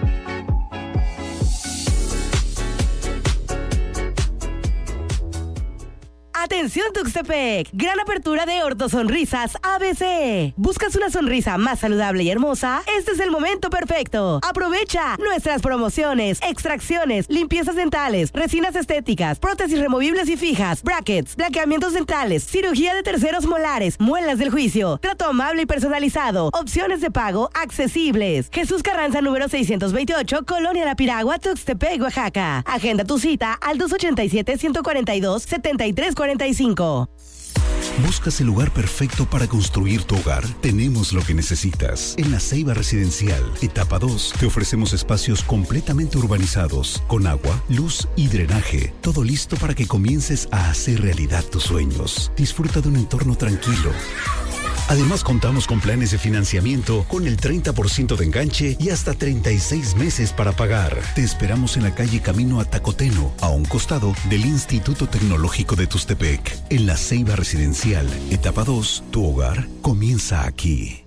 Speaker 9: Atención Tuxtepec, gran apertura de Ortosonrisas A B C. ¿Buscas una sonrisa más saludable y hermosa? Este es el momento perfecto. Aprovecha nuestras promociones, extracciones, limpiezas dentales, resinas estéticas, prótesis removibles y fijas, brackets, blanqueamientos dentales, cirugía de terceros molares, muelas del juicio, trato amable y personalizado, opciones de pago accesibles. Jesús Carranza número seiscientos veintiocho, Colonia La Piragua, Tuxtepec, Oaxaca. Agenda tu cita al dos ochenta y siete, ciento cuarenta y dos, setenta y tres cuarenta y cinco.
Speaker 11: ¿Buscas el lugar perfecto para construir tu hogar? Tenemos lo que necesitas. En La Ceiba Residencial, etapa dos, te ofrecemos espacios completamente urbanizados, con agua, luz y drenaje. Todo listo para que comiences a hacer realidad tus sueños. Disfruta de un entorno tranquilo. Además, contamos con planes de financiamiento con el treinta por ciento de enganche y hasta treinta y seis meses para pagar. Te esperamos en la calle Camino a Tacoteno, a un costado del Instituto Tecnológico de Tuxtepec. En La Ceiba Residencial, etapa dos, tu hogar comienza aquí.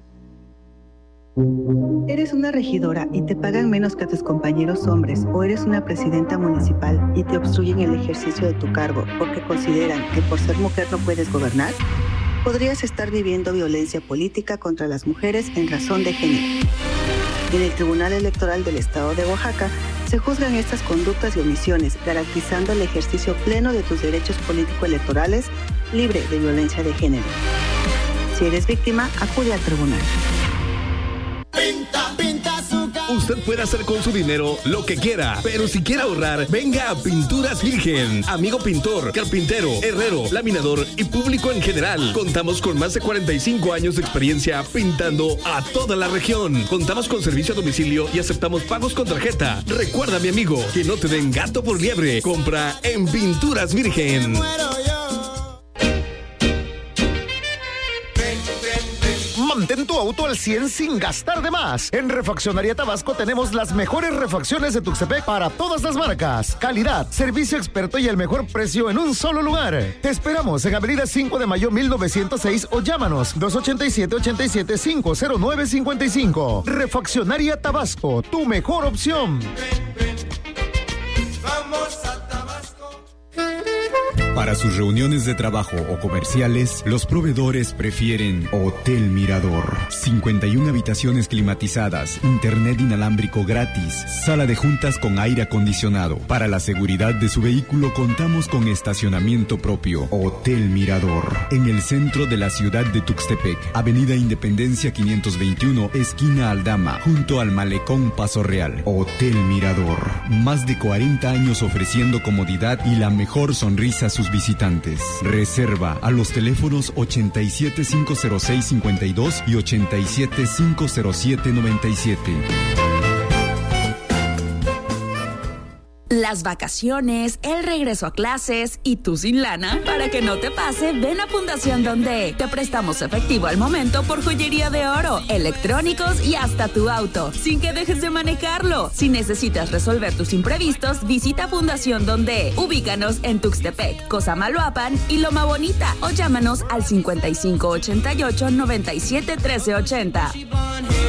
Speaker 12: ¿Eres una regidora y te pagan menos que tus compañeros hombres? ¿O eres una presidenta municipal y te obstruyen el ejercicio de tu cargo porque consideran que por ser mujer no puedes gobernar? Podrías estar viviendo violencia política contra las mujeres en razón de género. En el Tribunal Electoral del Estado de Oaxaca se juzgan estas conductas y omisiones, garantizando el ejercicio pleno de tus derechos político-electorales libre de violencia de género. Si eres víctima, acude al tribunal.
Speaker 24: Pinta, pinta su casa. Usted puede hacer con su dinero lo que quiera, pero si quiere ahorrar, venga a Pinturas Virgen. Amigo pintor, carpintero, herrero, laminador y público en general. Contamos con más de cuarenta y cinco años de experiencia pintando a toda la región. Contamos con servicio a domicilio y aceptamos pagos con tarjeta. Recuerda, mi amigo, que no te den gato por liebre. Compra en Pinturas Virgen.
Speaker 4: Mantén tu auto al cien sin gastar de más. En Refaccionaría Tabasco tenemos las mejores refacciones de Tuxtepec para todas las marcas. Calidad, servicio experto y el mejor precio en un solo lugar. Te esperamos en Avenida cinco de Mayo mil novecientos seis o llámanos dos ochenta y siete, ochenta y siete, cinco cero nueve cincuenta y cinco. Refaccionaría Tabasco, tu mejor opción.
Speaker 16: Vamos a Tabasco.
Speaker 17: Para sus reuniones de trabajo o comerciales, los proveedores prefieren Hotel Mirador. cincuenta y una habitaciones climatizadas, internet inalámbrico gratis, sala de juntas con aire acondicionado. Para la seguridad de su vehículo contamos con estacionamiento propio. Hotel Mirador. En el centro de la ciudad de Tuxtepec, Avenida Independencia quinientos veintiuno, esquina Aldama, junto al Malecón Paso Real. Hotel Mirador. Más de cuarenta años ofreciendo comodidad y la mejor sonrisa a sus tus visitantes. Reserva a los teléfonos ochenta y siete, cinco cero seis, cincuenta y dos y ochenta y siete, cinco cero siete, noventa y siete.
Speaker 1: Las vacaciones, el regreso a clases y tú sin lana. Para que no te pase, ven a Fundación Donde. Te prestamos efectivo al momento por joyería de oro, electrónicos y hasta tu auto, sin que dejes de manejarlo. Si necesitas resolver tus imprevistos, visita Fundación Donde. Ubícanos en Tuxtepec, Cosamaloapan y Loma Bonita o llámanos al cincuenta y cinco ochenta y ocho, noventa y siete, trece ochenta.